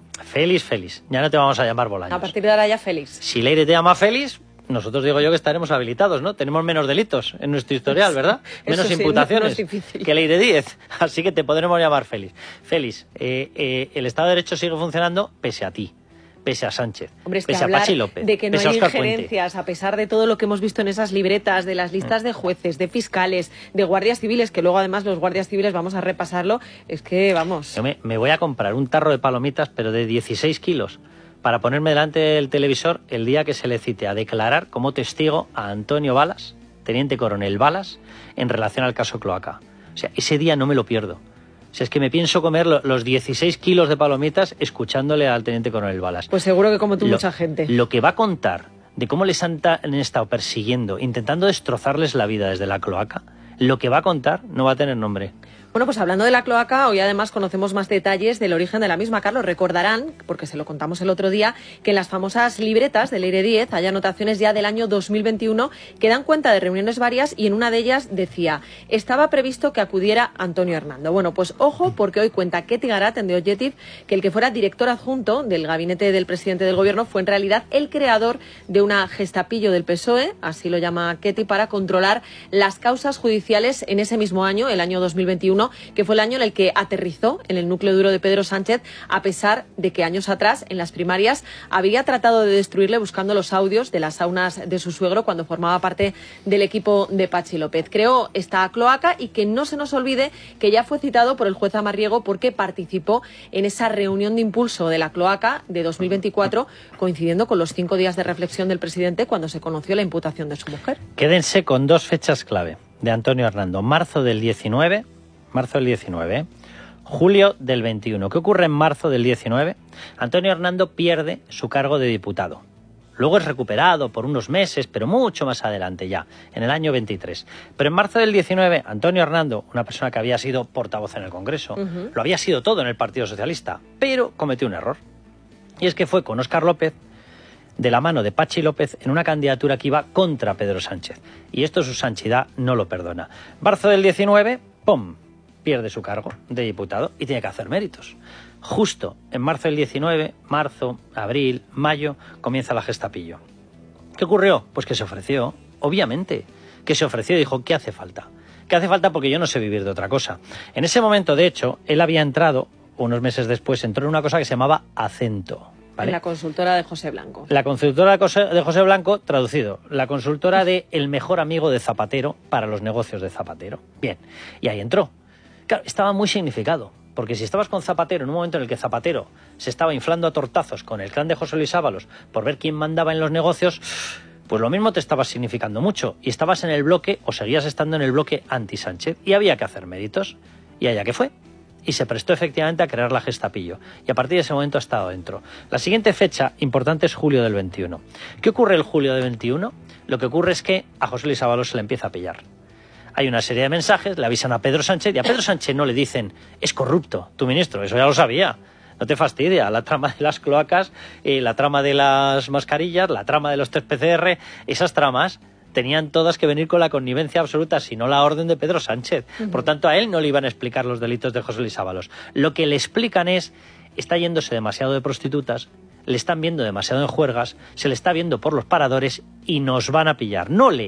Félix, ya no te vamos a llamar Bolaños. A partir de ahora ya Félix. Si Leire te llama Félix, nosotros digo yo que estaremos habilitados, ¿no? Tenemos menos delitos en nuestro historial, ¿verdad? Menos sí, imputaciones no que Leire Díez, así que te podremos llamar Félix. Félix, el Estado de Derecho sigue funcionando pese a ti. Pese a Sánchez, hombre, es que pese a Pachi López, de que no pese a hay Óscar injerencias, a pesar de todo lo que hemos visto en esas libretas, de las listas de jueces, de fiscales, de guardias civiles, que luego además los guardias civiles, vamos a repasarlo, es que vamos... Yo me voy a comprar un tarro de palomitas, pero de 16 kilos, para ponerme delante del televisor el día que se le cite a declarar como testigo a Antonio Balas, teniente coronel Balas, en relación al caso Cloaca. O sea, ese día no me lo pierdo. O sea, es que me pienso comer los 16 kilos de palomitas escuchándole al teniente coronel Balas. Pues seguro que como tú mucha gente. Lo que va a contar de cómo les han estado persiguiendo, intentando destrozarles la vida desde la cloaca, lo que va a contar no va a tener nombre. Bueno, pues hablando de la cloaca, hoy además conocemos más detalles del origen de la misma. Carlos, recordarán, porque se lo contamos el otro día, que en las famosas libretas de Leire Díez hay anotaciones ya del año 2021 que dan cuenta de reuniones varias y en una de ellas decía, estaba previsto que acudiera Antonio Hernando. Bueno, pues ojo, porque hoy cuenta Ketty Garat en The Objective que el que fuera director adjunto del gabinete del presidente del gobierno fue en realidad el creador de una gestapillo del PSOE, así lo llama Ketty, para controlar las causas judiciales en ese mismo año, el año 2021, que fue el año en el que aterrizó en el núcleo duro de Pedro Sánchez, a pesar de que años atrás, en las primarias, había tratado de destruirle buscando los audios de las saunas de su suegro cuando formaba parte del equipo de Pachi López. Creó esta cloaca y que no se nos olvide que ya fue citado por el juez Amarriego porque participó en esa reunión de impulso de la cloaca de 2024, coincidiendo con los 5 días de reflexión del presidente cuando se conoció la imputación de su mujer. Quédense con 2 fechas clave de Antonio Hernando. Marzo del 19, julio del 21. ¿Qué ocurre en marzo del 19? Antonio Hernando pierde su cargo de diputado. Luego es recuperado por unos meses, pero mucho más adelante ya, en el año 23. Pero en marzo del 19, Antonio Hernando, una persona que había sido portavoz en el Congreso, lo había sido todo en el Partido Socialista, pero cometió un error. Y es que fue con Óscar López, de la mano de Pachi López, en una candidatura que iba contra Pedro Sánchez. Y esto su santidad no lo perdona. Marzo del 19, ¡pum!, pierde su cargo de diputado y tiene que hacer méritos. Justo en marzo del 19, marzo, abril, mayo, comienza la gestapillo. ¿Qué ocurrió? Pues que se ofreció, obviamente, que se ofreció y dijo, ¿qué hace falta? ¿Qué hace falta? Porque yo no sé vivir de otra cosa. En ese momento, de hecho, él había entrado, unos meses después, entró en una cosa que se llamaba Acento. ¿Vale? En la consultora de José Blanco. La consultora de José Blanco, traducido, la consultora de el mejor amigo de Zapatero para los negocios de Zapatero. Bien, y ahí entró. Claro, estaba muy significado, porque si estabas con Zapatero en un momento en el que Zapatero se estaba inflando a tortazos con el clan de José Luis Ábalos por ver quién mandaba en los negocios, pues lo mismo te estabas significando mucho. Y estabas en el bloque, o seguías estando en el bloque anti-Sánchez, y había que hacer méritos. Y allá que fue. Y se prestó efectivamente a crear la gestapillo. Y a partir de ese momento ha estado dentro. La siguiente fecha importante es julio del 21. ¿Qué ocurre el julio del 21? Lo que ocurre es que a José Luis Ábalos se le empieza a pillar. Hay una serie de mensajes, le avisan a Pedro Sánchez, y a Pedro Sánchez no le dicen, es corrupto tu ministro, eso ya lo sabía. ¿No te fastidia? La trama de las cloacas, la trama de las mascarillas, la trama de los test PCR, esas tramas tenían todas que venir con la connivencia absoluta, si no la orden de Pedro Sánchez. Por tanto, a él no le iban a explicar los delitos de José Luis Ábalos. Lo que le explican es, está yéndose demasiado de prostitutas, le están viendo demasiado en juergas, se le está viendo por los paradores y nos van a pillar.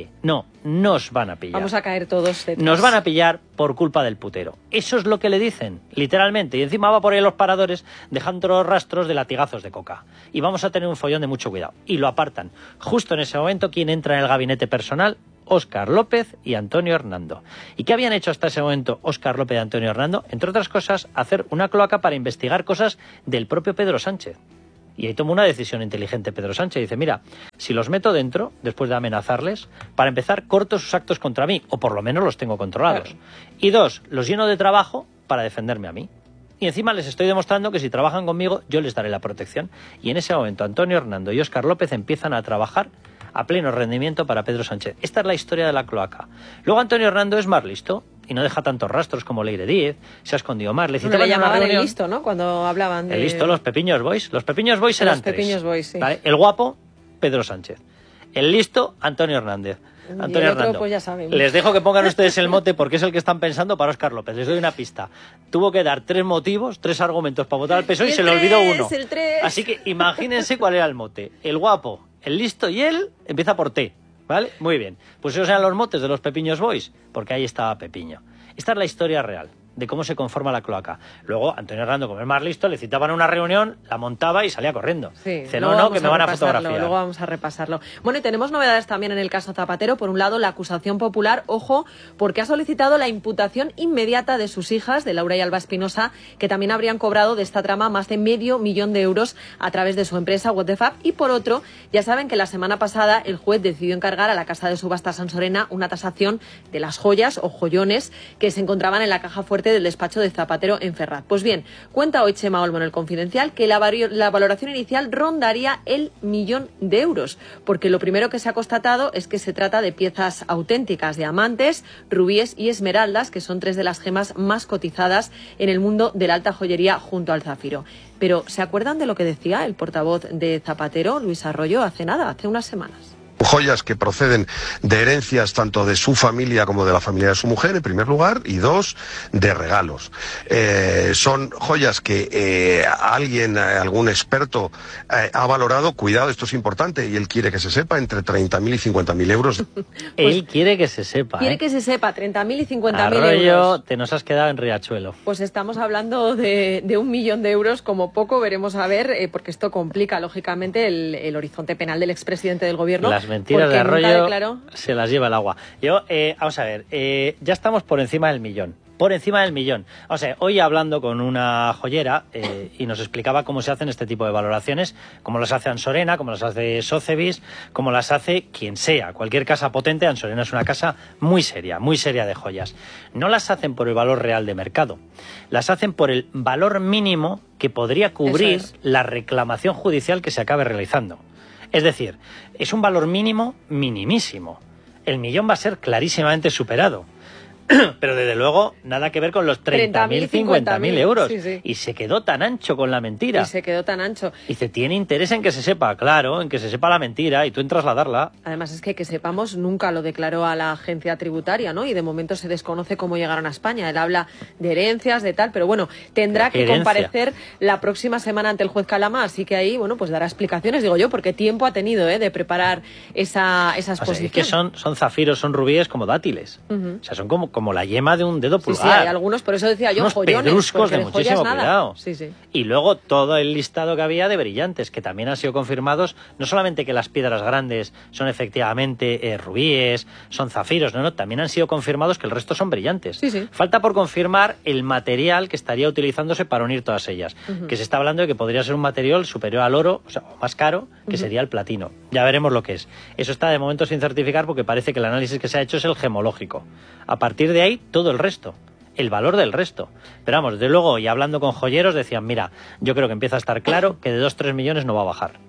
Nos van a pillar. Vamos a caer todos detrás. Nos van a pillar por culpa del putero. Eso es lo que le dicen, literalmente. Y encima va por ahí los paradores dejando rastros de latigazos de coca. Y vamos a tener un follón de mucho cuidado. Y lo apartan. Justo en ese momento, ¿quién entra en el gabinete personal? Óscar López y Antonio Hernando. ¿Y qué habían hecho hasta ese momento Óscar López y Antonio Hernando? Entre otras cosas, hacer una cloaca para investigar cosas del propio Pedro Sánchez. Y ahí tomó una decisión inteligente Pedro Sánchez. Dice, mira, si los meto dentro, después de amenazarles, para empezar, corto sus actos contra mí, o por lo menos los tengo controlados. Claro. Y dos, los lleno de trabajo para defenderme a mí. Y encima les estoy demostrando que si trabajan conmigo, yo les daré la protección. Y en ese momento, Antonio Hernando y Óscar López empiezan a trabajar a pleno rendimiento para Pedro Sánchez. Esta es la historia de la cloaca. Luego Antonio Hernando es más listo y no deja tantos rastros como Leire Díez, se ha escondido más. Le llamaban el listo, ¿no? Cuando hablaban de... El listo, los Pepiños Boys. Los Pepiños Boys eran tres. Los Pepiños Boys, sí. ¿Vale? El guapo, Pedro Sánchez. El listo, Antonio Hernández. Antonio Hernando. Pues ya saben. Les dejo que pongan ustedes el mote porque es el que están pensando para Óscar López. Les doy una pista. Tuvo que dar 3 motivos, 3 argumentos para votar al PSOE y se le olvidó uno. Así que imagínense cuál era el mote. El guapo, el listo y él empieza por T. ¿Vale? Muy bien. Pues esos eran los motes de los Pepiños Boys, porque ahí estaba Pepiño. Esta es la historia real de cómo se conforma la cloaca. Luego, Antonio Hernando, como es más listo, le citaban a una reunión, la montaba y salía corriendo. Sí, dice, no, que me van a fotografiar. Luego vamos a repasarlo. Bueno, y tenemos novedades también en el caso Zapatero. Por un lado, la acusación popular, ojo, porque ha solicitado la imputación inmediata de sus hijas, de Laura y Alba Espinosa, que también habrían cobrado de esta trama más de $500,000 de euros a través de su empresa What the Fab. Y por otro, ya saben que la semana pasada el juez decidió encargar a la casa de subastas Sansorena una tasación de las joyas o joyones que se encontraban en la caja fuerte del despacho de Zapatero en Ferraz. Pues bien, cuenta hoy Chema Olmo en El Confidencial que la valoración inicial rondaría el $1.000.000, porque lo primero que se ha constatado es que se trata de piezas auténticas, diamantes, rubíes y esmeraldas, que son 3 de las gemas más cotizadas en el mundo de la alta joyería junto al zafiro. Pero, ¿se acuerdan de lo que decía el portavoz de Zapatero, Luis Arroyo, hace unas semanas? Joyas que proceden de herencias tanto de su familia como de la familia de su mujer, en primer lugar, y 2, de regalos. Son joyas que algún experto ha valorado, cuidado, esto es importante, y él quiere que se sepa, entre 30.000 y 50.000 euros. Él quiere que se sepa. Quiere que se sepa, 30.000 y 50.000 Arroyo, euros. te nos has quedado en Riachuelo. Pues estamos hablando de $1.000.000 de euros, como poco, veremos a ver, porque esto complica, lógicamente, el horizonte penal del expresidente del gobierno. Las mentiras de Arroyo se las lleva el agua. Vamos a ver, ya estamos por encima del millón. Por encima del millón. O sea, hoy hablando con una joyera y nos explicaba cómo se hacen este tipo de valoraciones, cómo las hace Ansorena, cómo las hace Sotheby's, cómo las hace quien sea. Cualquier casa potente, Ansorena es una casa muy seria de joyas. No las hacen por el valor real de mercado, las hacen por el valor mínimo que podría cubrir la reclamación judicial que se acabe realizando. Es decir, es un valor mínimo minimísimo. El millón va a ser clarísimamente superado. Pero desde luego nada que ver con los 30.000, 50.000 euros. Sí, sí. Y se quedó tan ancho con la mentira. Y se quedó tan ancho. Y se tiene interés en que se sepa, claro, en que se sepa la mentira y tú en trasladarla. Además es que sepamos, nunca lo declaró a la agencia tributaria, ¿no? Y de momento se desconoce cómo llegaron a España. Él habla de herencias, de tal, pero bueno, tendrá que comparecer la próxima semana ante el juez Calama, así que ahí, bueno, pues dará explicaciones, digo yo, porque tiempo ha tenido, de preparar esa exposición. Es que son zafiros, son rubíes como dátiles. O sea, son como la yema de un dedo pulgar. Sí, hay algunos, por eso decía yo, unos joyones, pedruscos de muchísimo cuidado. Sí, sí. Y luego todo el listado que había de brillantes, que también han sido confirmados, no solamente que las piedras grandes son efectivamente rubíes, son zafiros, no, también han sido confirmados que el resto son brillantes. Sí, sí. Falta por confirmar el material que estaría utilizándose para unir todas ellas, que se está hablando de que podría ser un material superior al oro, o sea, más caro, que sería el platino. Ya veremos lo que es. Eso está de momento sin certificar porque parece que el análisis que se ha hecho es el gemológico. A partir de ahí, todo el resto, el valor del resto. Pero vamos, desde luego, y hablando con joyeros, decían, mira, yo creo que empieza a estar claro que de 2-3 millones no va a bajar.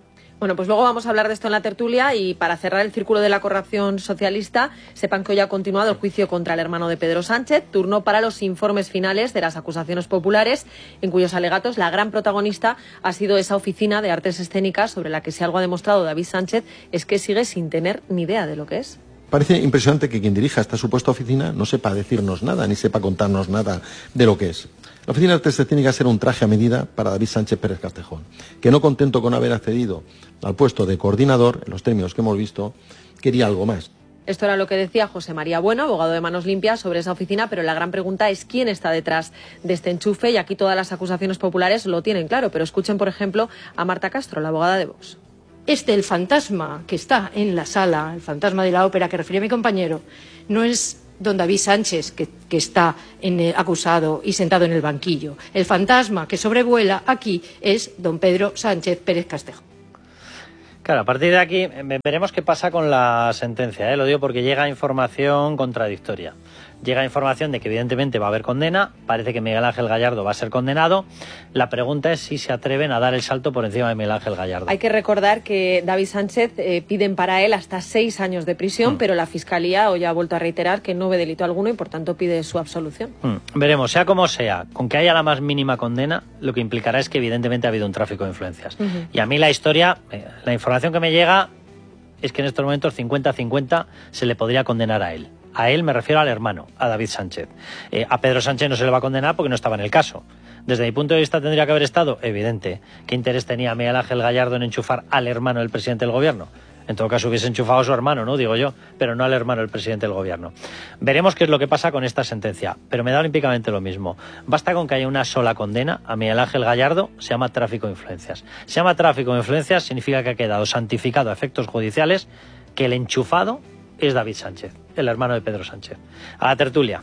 Bueno, pues luego vamos a hablar de esto en la tertulia y para cerrar el círculo de la corrupción socialista, sepan que hoy ha continuado el juicio contra el hermano de Pedro Sánchez, turno para los informes finales de las acusaciones populares, en cuyos alegatos la gran protagonista ha sido esa oficina de artes escénicas sobre la que si algo ha demostrado David Sánchez es que sigue sin tener ni idea de lo que es. Parece impresionante que quien dirija esta supuesta oficina no sepa decirnos nada, ni sepa contarnos nada de lo que es. La Oficina de Artes Escénicas era un traje a medida para David Sánchez Pérez Castejón, que no contento con haber accedido al puesto de coordinador, en los términos que hemos visto, quería algo más. Esto era lo que decía José María Bueno, abogado de Manos Limpias, sobre esa oficina, pero la gran pregunta es quién está detrás de este enchufe, y aquí todas las acusaciones populares lo tienen claro, pero escuchen, por ejemplo, a Marta Castro, la abogada de Vox. El fantasma que está en la sala, el fantasma de la ópera que refería mi compañero, no es don David Sánchez, que está acusado y sentado en el banquillo. El fantasma que sobrevuela aquí es don Pedro Sánchez Pérez Castejón. Claro, a partir de aquí veremos qué pasa con la sentencia, ¿eh? Lo digo porque llega información contradictoria. Llega información de que evidentemente va a haber condena, parece que Miguel Ángel Gallardo va a ser condenado. La pregunta es si se atreven a dar el salto por encima de Miguel Ángel Gallardo. Hay que recordar que David Sánchez piden para él hasta 6 años de prisión, pero la Fiscalía hoy ha vuelto a reiterar que no ve delito alguno y por tanto pide su absolución. Veremos, sea como sea, con que haya la más mínima condena, lo que implicará es que evidentemente ha habido un tráfico de influencias. Y a mí la historia, la información que me llega es que en estos momentos 50-50 se le podría condenar a él. A él me refiero al hermano, a David Sánchez. A Pedro Sánchez no se le va a condenar porque no estaba en el caso. Desde mi punto de vista tendría que haber estado evidente. ¿Qué interés tenía Miguel Ángel Gallardo en enchufar al hermano del presidente del gobierno? En todo caso hubiese enchufado a su hermano, ¿no? Digo yo, pero no al hermano del presidente del gobierno. Veremos qué es lo que pasa con esta sentencia, pero me da olímpicamente lo mismo. Basta con que haya una sola condena a Miguel Ángel Gallardo, se llama tráfico de influencias. Se llama tráfico de influencias, significa que ha quedado santificado a efectos judiciales que el enchufado es David Sánchez, el hermano de Pedro Sánchez. A la tertulia.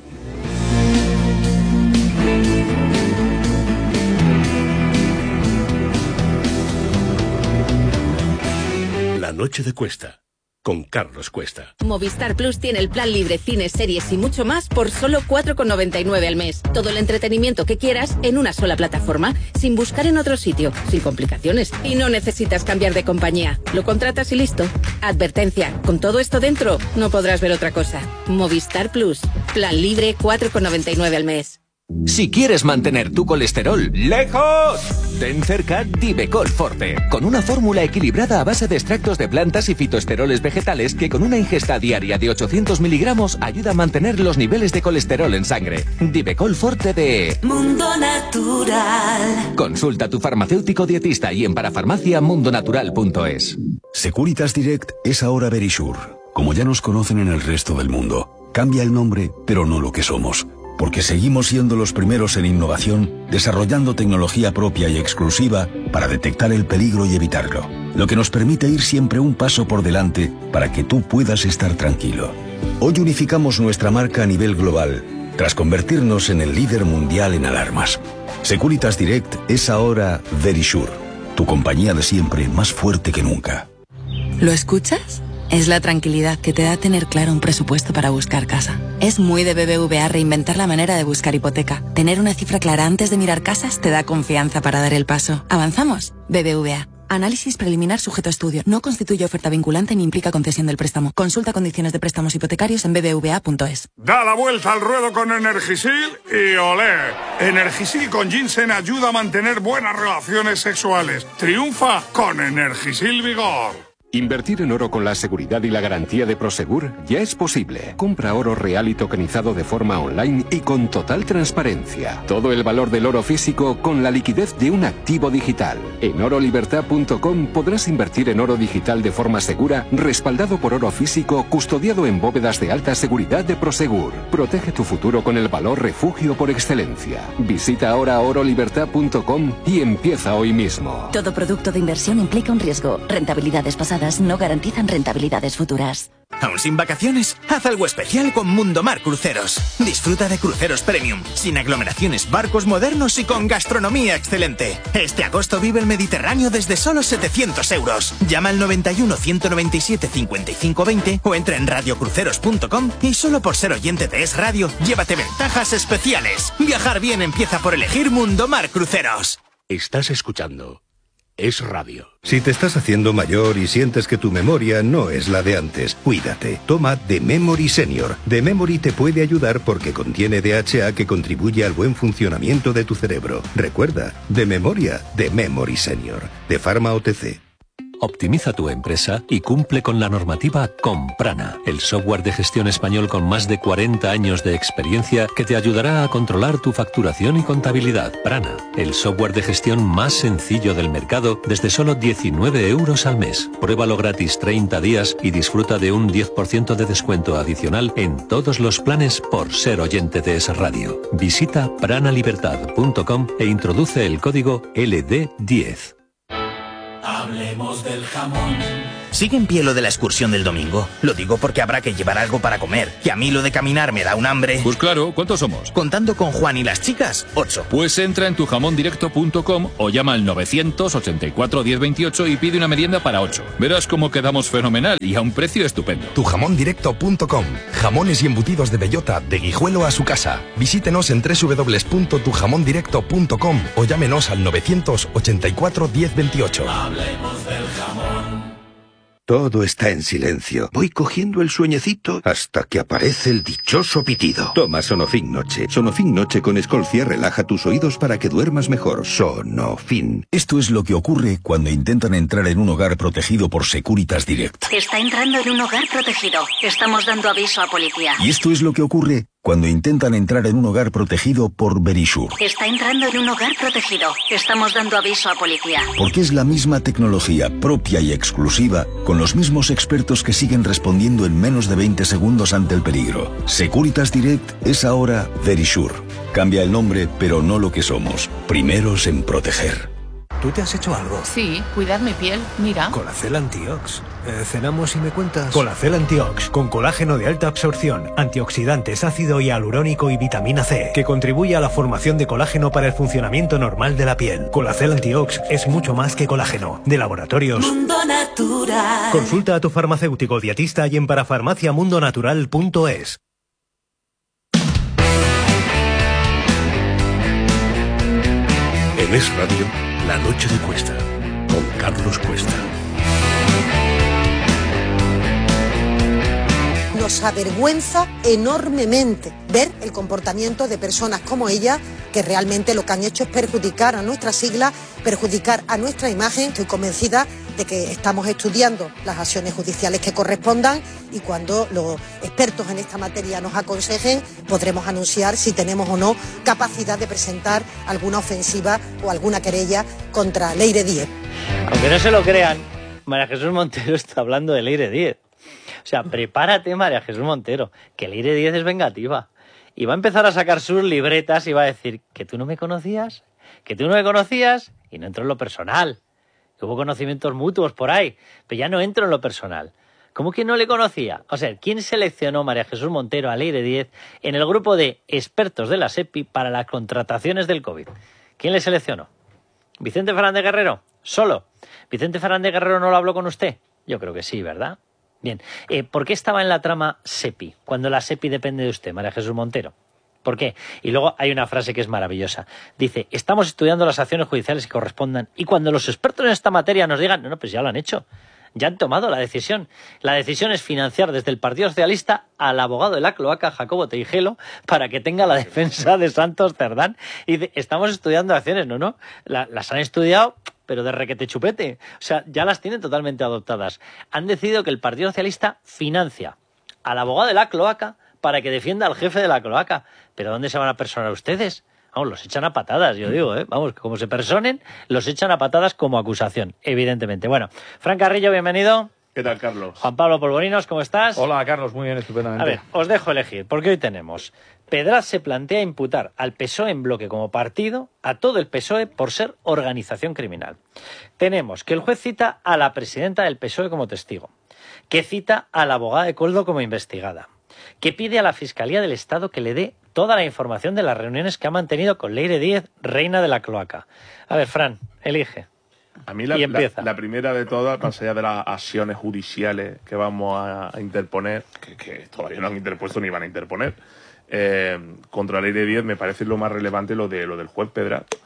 La noche de Cuesta, con Carlos Cuesta. Movistar Plus tiene el plan libre, cines, series y mucho más por solo 4,99 al mes. Todo el entretenimiento que quieras en una sola plataforma, sin buscar en otro sitio, sin complicaciones. Y no necesitas cambiar de compañía. Lo contratas y listo. Advertencia, con todo esto dentro, no podrás ver otra cosa. Movistar Plus, plan libre, 4,99 al mes. Si quieres mantener tu colesterol lejos, ten cerca Divecol Forte, con una fórmula equilibrada a base de extractos de plantas y fitoesteroles vegetales que con una ingesta diaria de 800 miligramos ayuda a mantener los niveles de colesterol en sangre. Divecol Forte de Mundo Natural. Consulta a tu farmacéutico dietista y en parafarmaciamundonatural.es. Securitas Direct es ahora Verisure. Como ya nos conocen en el resto del mundo, cambia el nombre, pero no lo que somos. Porque seguimos siendo los primeros en innovación, desarrollando tecnología propia y exclusiva para detectar el peligro y evitarlo. Lo que nos permite ir siempre un paso por delante para que tú puedas estar tranquilo. Hoy unificamos nuestra marca a nivel global, tras convertirnos en el líder mundial en alarmas. Securitas Direct es ahora Verisure, tu compañía de siempre más fuerte que nunca. ¿Lo escuchas? Es la tranquilidad que te da tener claro un presupuesto para buscar casa. Es muy de BBVA reinventar la manera de buscar hipoteca. Tener una cifra clara antes de mirar casas te da confianza para dar el paso. ¿Avanzamos? BBVA. Análisis preliminar sujeto a estudio. No constituye oferta vinculante ni implica concesión del préstamo. Consulta condiciones de préstamos hipotecarios en bbva.es. Da la vuelta al ruedo con Energisil y olé. Energisil con ginseng ayuda a mantener buenas relaciones sexuales. Triunfa con Energisil Vigor. Invertir en oro con la seguridad y la garantía de Prosegur ya es posible. Compra oro real y tokenizado de forma online y con total transparencia. Todo el valor del oro físico con la liquidez de un activo digital. En orolibertad.com podrás invertir en oro digital de forma segura, respaldado por oro físico, custodiado en bóvedas de alta seguridad de Prosegur. Protege tu futuro con el valor refugio por excelencia. Visita ahora orolibertad.com y empieza hoy mismo. Todo producto de inversión implica un riesgo. Rentabilidades pasadas no garantizan rentabilidades futuras. ¿Aún sin vacaciones? Haz algo especial con Mundomar Cruceros. Disfruta de cruceros premium, sin aglomeraciones, barcos modernos y con gastronomía excelente. Este agosto vive el Mediterráneo desde solo 700 euros. Llama al 91 197 55 20 o entra en radiocruceros.com y solo por ser oyente de Es Radio, llévate ventajas especiales. Viajar bien empieza por elegir Mundomar Cruceros. Estás escuchando Es radio. Si te estás haciendo mayor y sientes que tu memoria no es la de antes, cuídate. Toma The Memory Senior. The Memory te puede ayudar porque contiene DHA que contribuye al buen funcionamiento de tu cerebro. Recuerda, de memoria, The Memory Senior. De Pharma OTC. Optimiza tu empresa y cumple con la normativa con Prana, el software de gestión español con más de 40 años de experiencia que te ayudará a controlar tu facturación y contabilidad. Prana, el software de gestión más sencillo del mercado desde solo 19 euros al mes. Pruébalo gratis 30 días y disfruta de un 10% de descuento adicional en todos los planes por ser oyente de Es Radio. Visita pranalibertad.com e introduce el código LD10. Hablemos del jamón. ¿Sigue en pie lo de la excursión del domingo? Lo digo porque habrá que llevar algo para comer. Y a mí lo de caminar me da un hambre. Pues claro, ¿cuántos somos? Contando con Juan y las chicas, 8. Pues entra en tujamondirecto.com o llama al 984 1028 y pide una merienda para 8. Verás cómo quedamos fenomenal y a un precio estupendo. Tujamondirecto.com. Jamones y embutidos de bellota, de Guijuelo a su casa. Visítenos en www.tujamondirecto.com o llámenos al 984 1028. Hablemos del jamón. Todo está en silencio. Voy cogiendo el sueñecito hasta que aparece el dichoso pitido. Toma Sonofin Noche. Sonofin Noche con Escolcia relaja tus oídos para que duermas mejor. Sonofin. Esto es lo que ocurre cuando intentan entrar en un hogar protegido por Securitas Direct. Está entrando en un hogar protegido. Estamos dando aviso a policía. Y esto es lo que ocurre cuando intentan entrar en un hogar protegido por Verisure. Está entrando en un hogar protegido. Estamos dando aviso a policía. Porque es la misma tecnología propia y exclusiva, con los mismos expertos que siguen respondiendo en menos de 20 segundos ante el peligro. Securitas Direct es ahora Verisure. Cambia el nombre, pero no lo que somos. Primeros en proteger. ¿Tú te has hecho algo? Sí, cuidar mi piel, mira. Colacel Antiox. Cenamos y me cuentas. Colacel Antiox, con colágeno de alta absorción, antioxidantes, ácido hialurónico y vitamina C, que contribuye a la formación de colágeno para el funcionamiento normal de la piel. Colacel Antiox es mucho más que colágeno. De Laboratorios Mundo Natural. Consulta a tu farmacéutico dietista y en parafarmaciamundonatural.es. En Es Radio, La Noche de Cuesta, con Carlos Cuesta. Nos avergüenza enormemente ver el comportamiento de personas como ella, que realmente lo que han hecho es perjudicar a nuestra sigla, perjudicar a nuestra imagen. Estoy convencida de que estamos estudiando las acciones judiciales que correspondan y cuando los expertos en esta materia nos aconsejen, podremos anunciar si tenemos o no capacidad de presentar alguna ofensiva o alguna querella contra Leire Díez. Aunque no se lo crean, María Jesús Montero está hablando de Leire Díez. O sea, prepárate, María Jesús Montero, que Leire Díez es vengativa. Y va a empezar a sacar sus libretas y va a decir que tú no me conocías, y no entro en lo personal. Que hubo conocimientos mutuos por ahí, pero ya no entro en lo personal. ¿Cómo que no le conocía? O sea, ¿quién seleccionó María Jesús Montero a Leire Díez en el grupo de expertos de la SEPI para las contrataciones del COVID? ¿Quién le seleccionó? ¿Vicente Fernández Guerrero? ¿Solo? ¿Vicente Fernández Guerrero no lo habló con usted? Yo creo que sí, ¿verdad? Bien, ¿por qué estaba en la trama SEPI, cuando la SEPI depende de usted, María Jesús Montero? ¿Por qué? Y luego hay una frase que es maravillosa. Dice, estamos estudiando las acciones judiciales que correspondan y cuando los expertos en esta materia nos digan, no, pues ya lo han hecho, ya han tomado la decisión. La decisión es financiar desde el Partido Socialista al abogado de la cloaca, Jacobo Teijelo, para que tenga la defensa de Santos Cerdán. Y dice, estamos estudiando acciones, no, las han estudiado, pero de requete chupete. O sea, ya las tienen totalmente adoptadas. Han decidido que el Partido Socialista financia al abogado de la cloaca para que defienda al jefe de la cloaca. ¿Pero dónde se van a personar ustedes? Vamos, los echan a patadas, yo digo, Vamos, como se personen, los echan a patadas como acusación, evidentemente. Bueno, Fran Carrillo, bienvenido. ¿Qué tal, Carlos? Juan Pablo Polvorinos, ¿cómo estás? Hola, Carlos, muy bien, estupendamente. A ver, os dejo elegir, porque hoy tenemos... Pedraz se plantea imputar al PSOE en bloque como partido, a todo el PSOE, por ser organización criminal. Tenemos que el juez cita a la presidenta del PSOE como testigo, que cita a la abogada de Koldo como investigada, que pide a la Fiscalía del Estado que le dé toda la información de las reuniones que ha mantenido con Leire Díez, reina de la cloaca. A ver, Fran, elige. A mí la primera de todas, más allá de las acciones judiciales que vamos a interponer, que todavía no han interpuesto ni van a interponer, contra Leire Díez, me parece lo más relevante lo del juez Pedraz,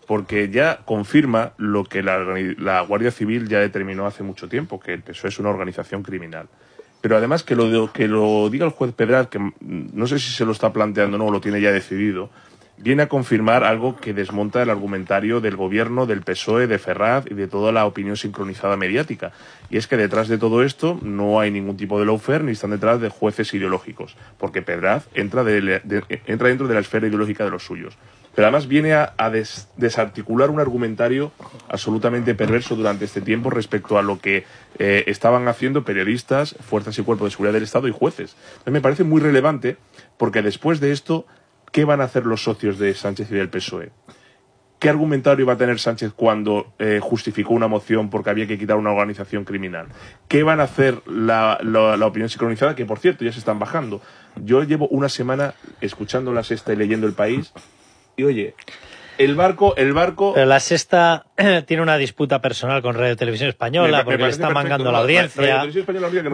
porque ya confirma lo que la Guardia Civil ya determinó hace mucho tiempo, que el PSOE es una organización criminal. Pero además que lo diga el juez Pedraz, que no sé si se lo está planteando o no, o lo tiene ya decidido, viene a confirmar algo que desmonta el argumentario del gobierno, del PSOE, de Ferraz y de toda la opinión sincronizada mediática. Y es que detrás de todo esto no hay ningún tipo de lawfare ni están detrás de jueces ideológicos, porque Pedraz entra dentro de la esfera ideológica de los suyos. Pero además viene a desarticular un argumentario absolutamente perverso durante este tiempo respecto a lo que estaban haciendo periodistas, fuerzas y cuerpos de seguridad del Estado y jueces. Entonces me parece muy relevante, porque después de esto, ¿qué van a hacer los socios de Sánchez y del PSOE? ¿Qué argumentario va a tener Sánchez cuando justificó una moción porque había que quitar una organización criminal? ¿Qué van a hacer la opinión sincronizada? Que, por cierto, ya se están bajando. Yo llevo una semana escuchando La Sexta y leyendo El País y, oye, el barco... Pero La Sexta tiene una disputa personal con Radio Televisión Española porque le está mangando la audiencia.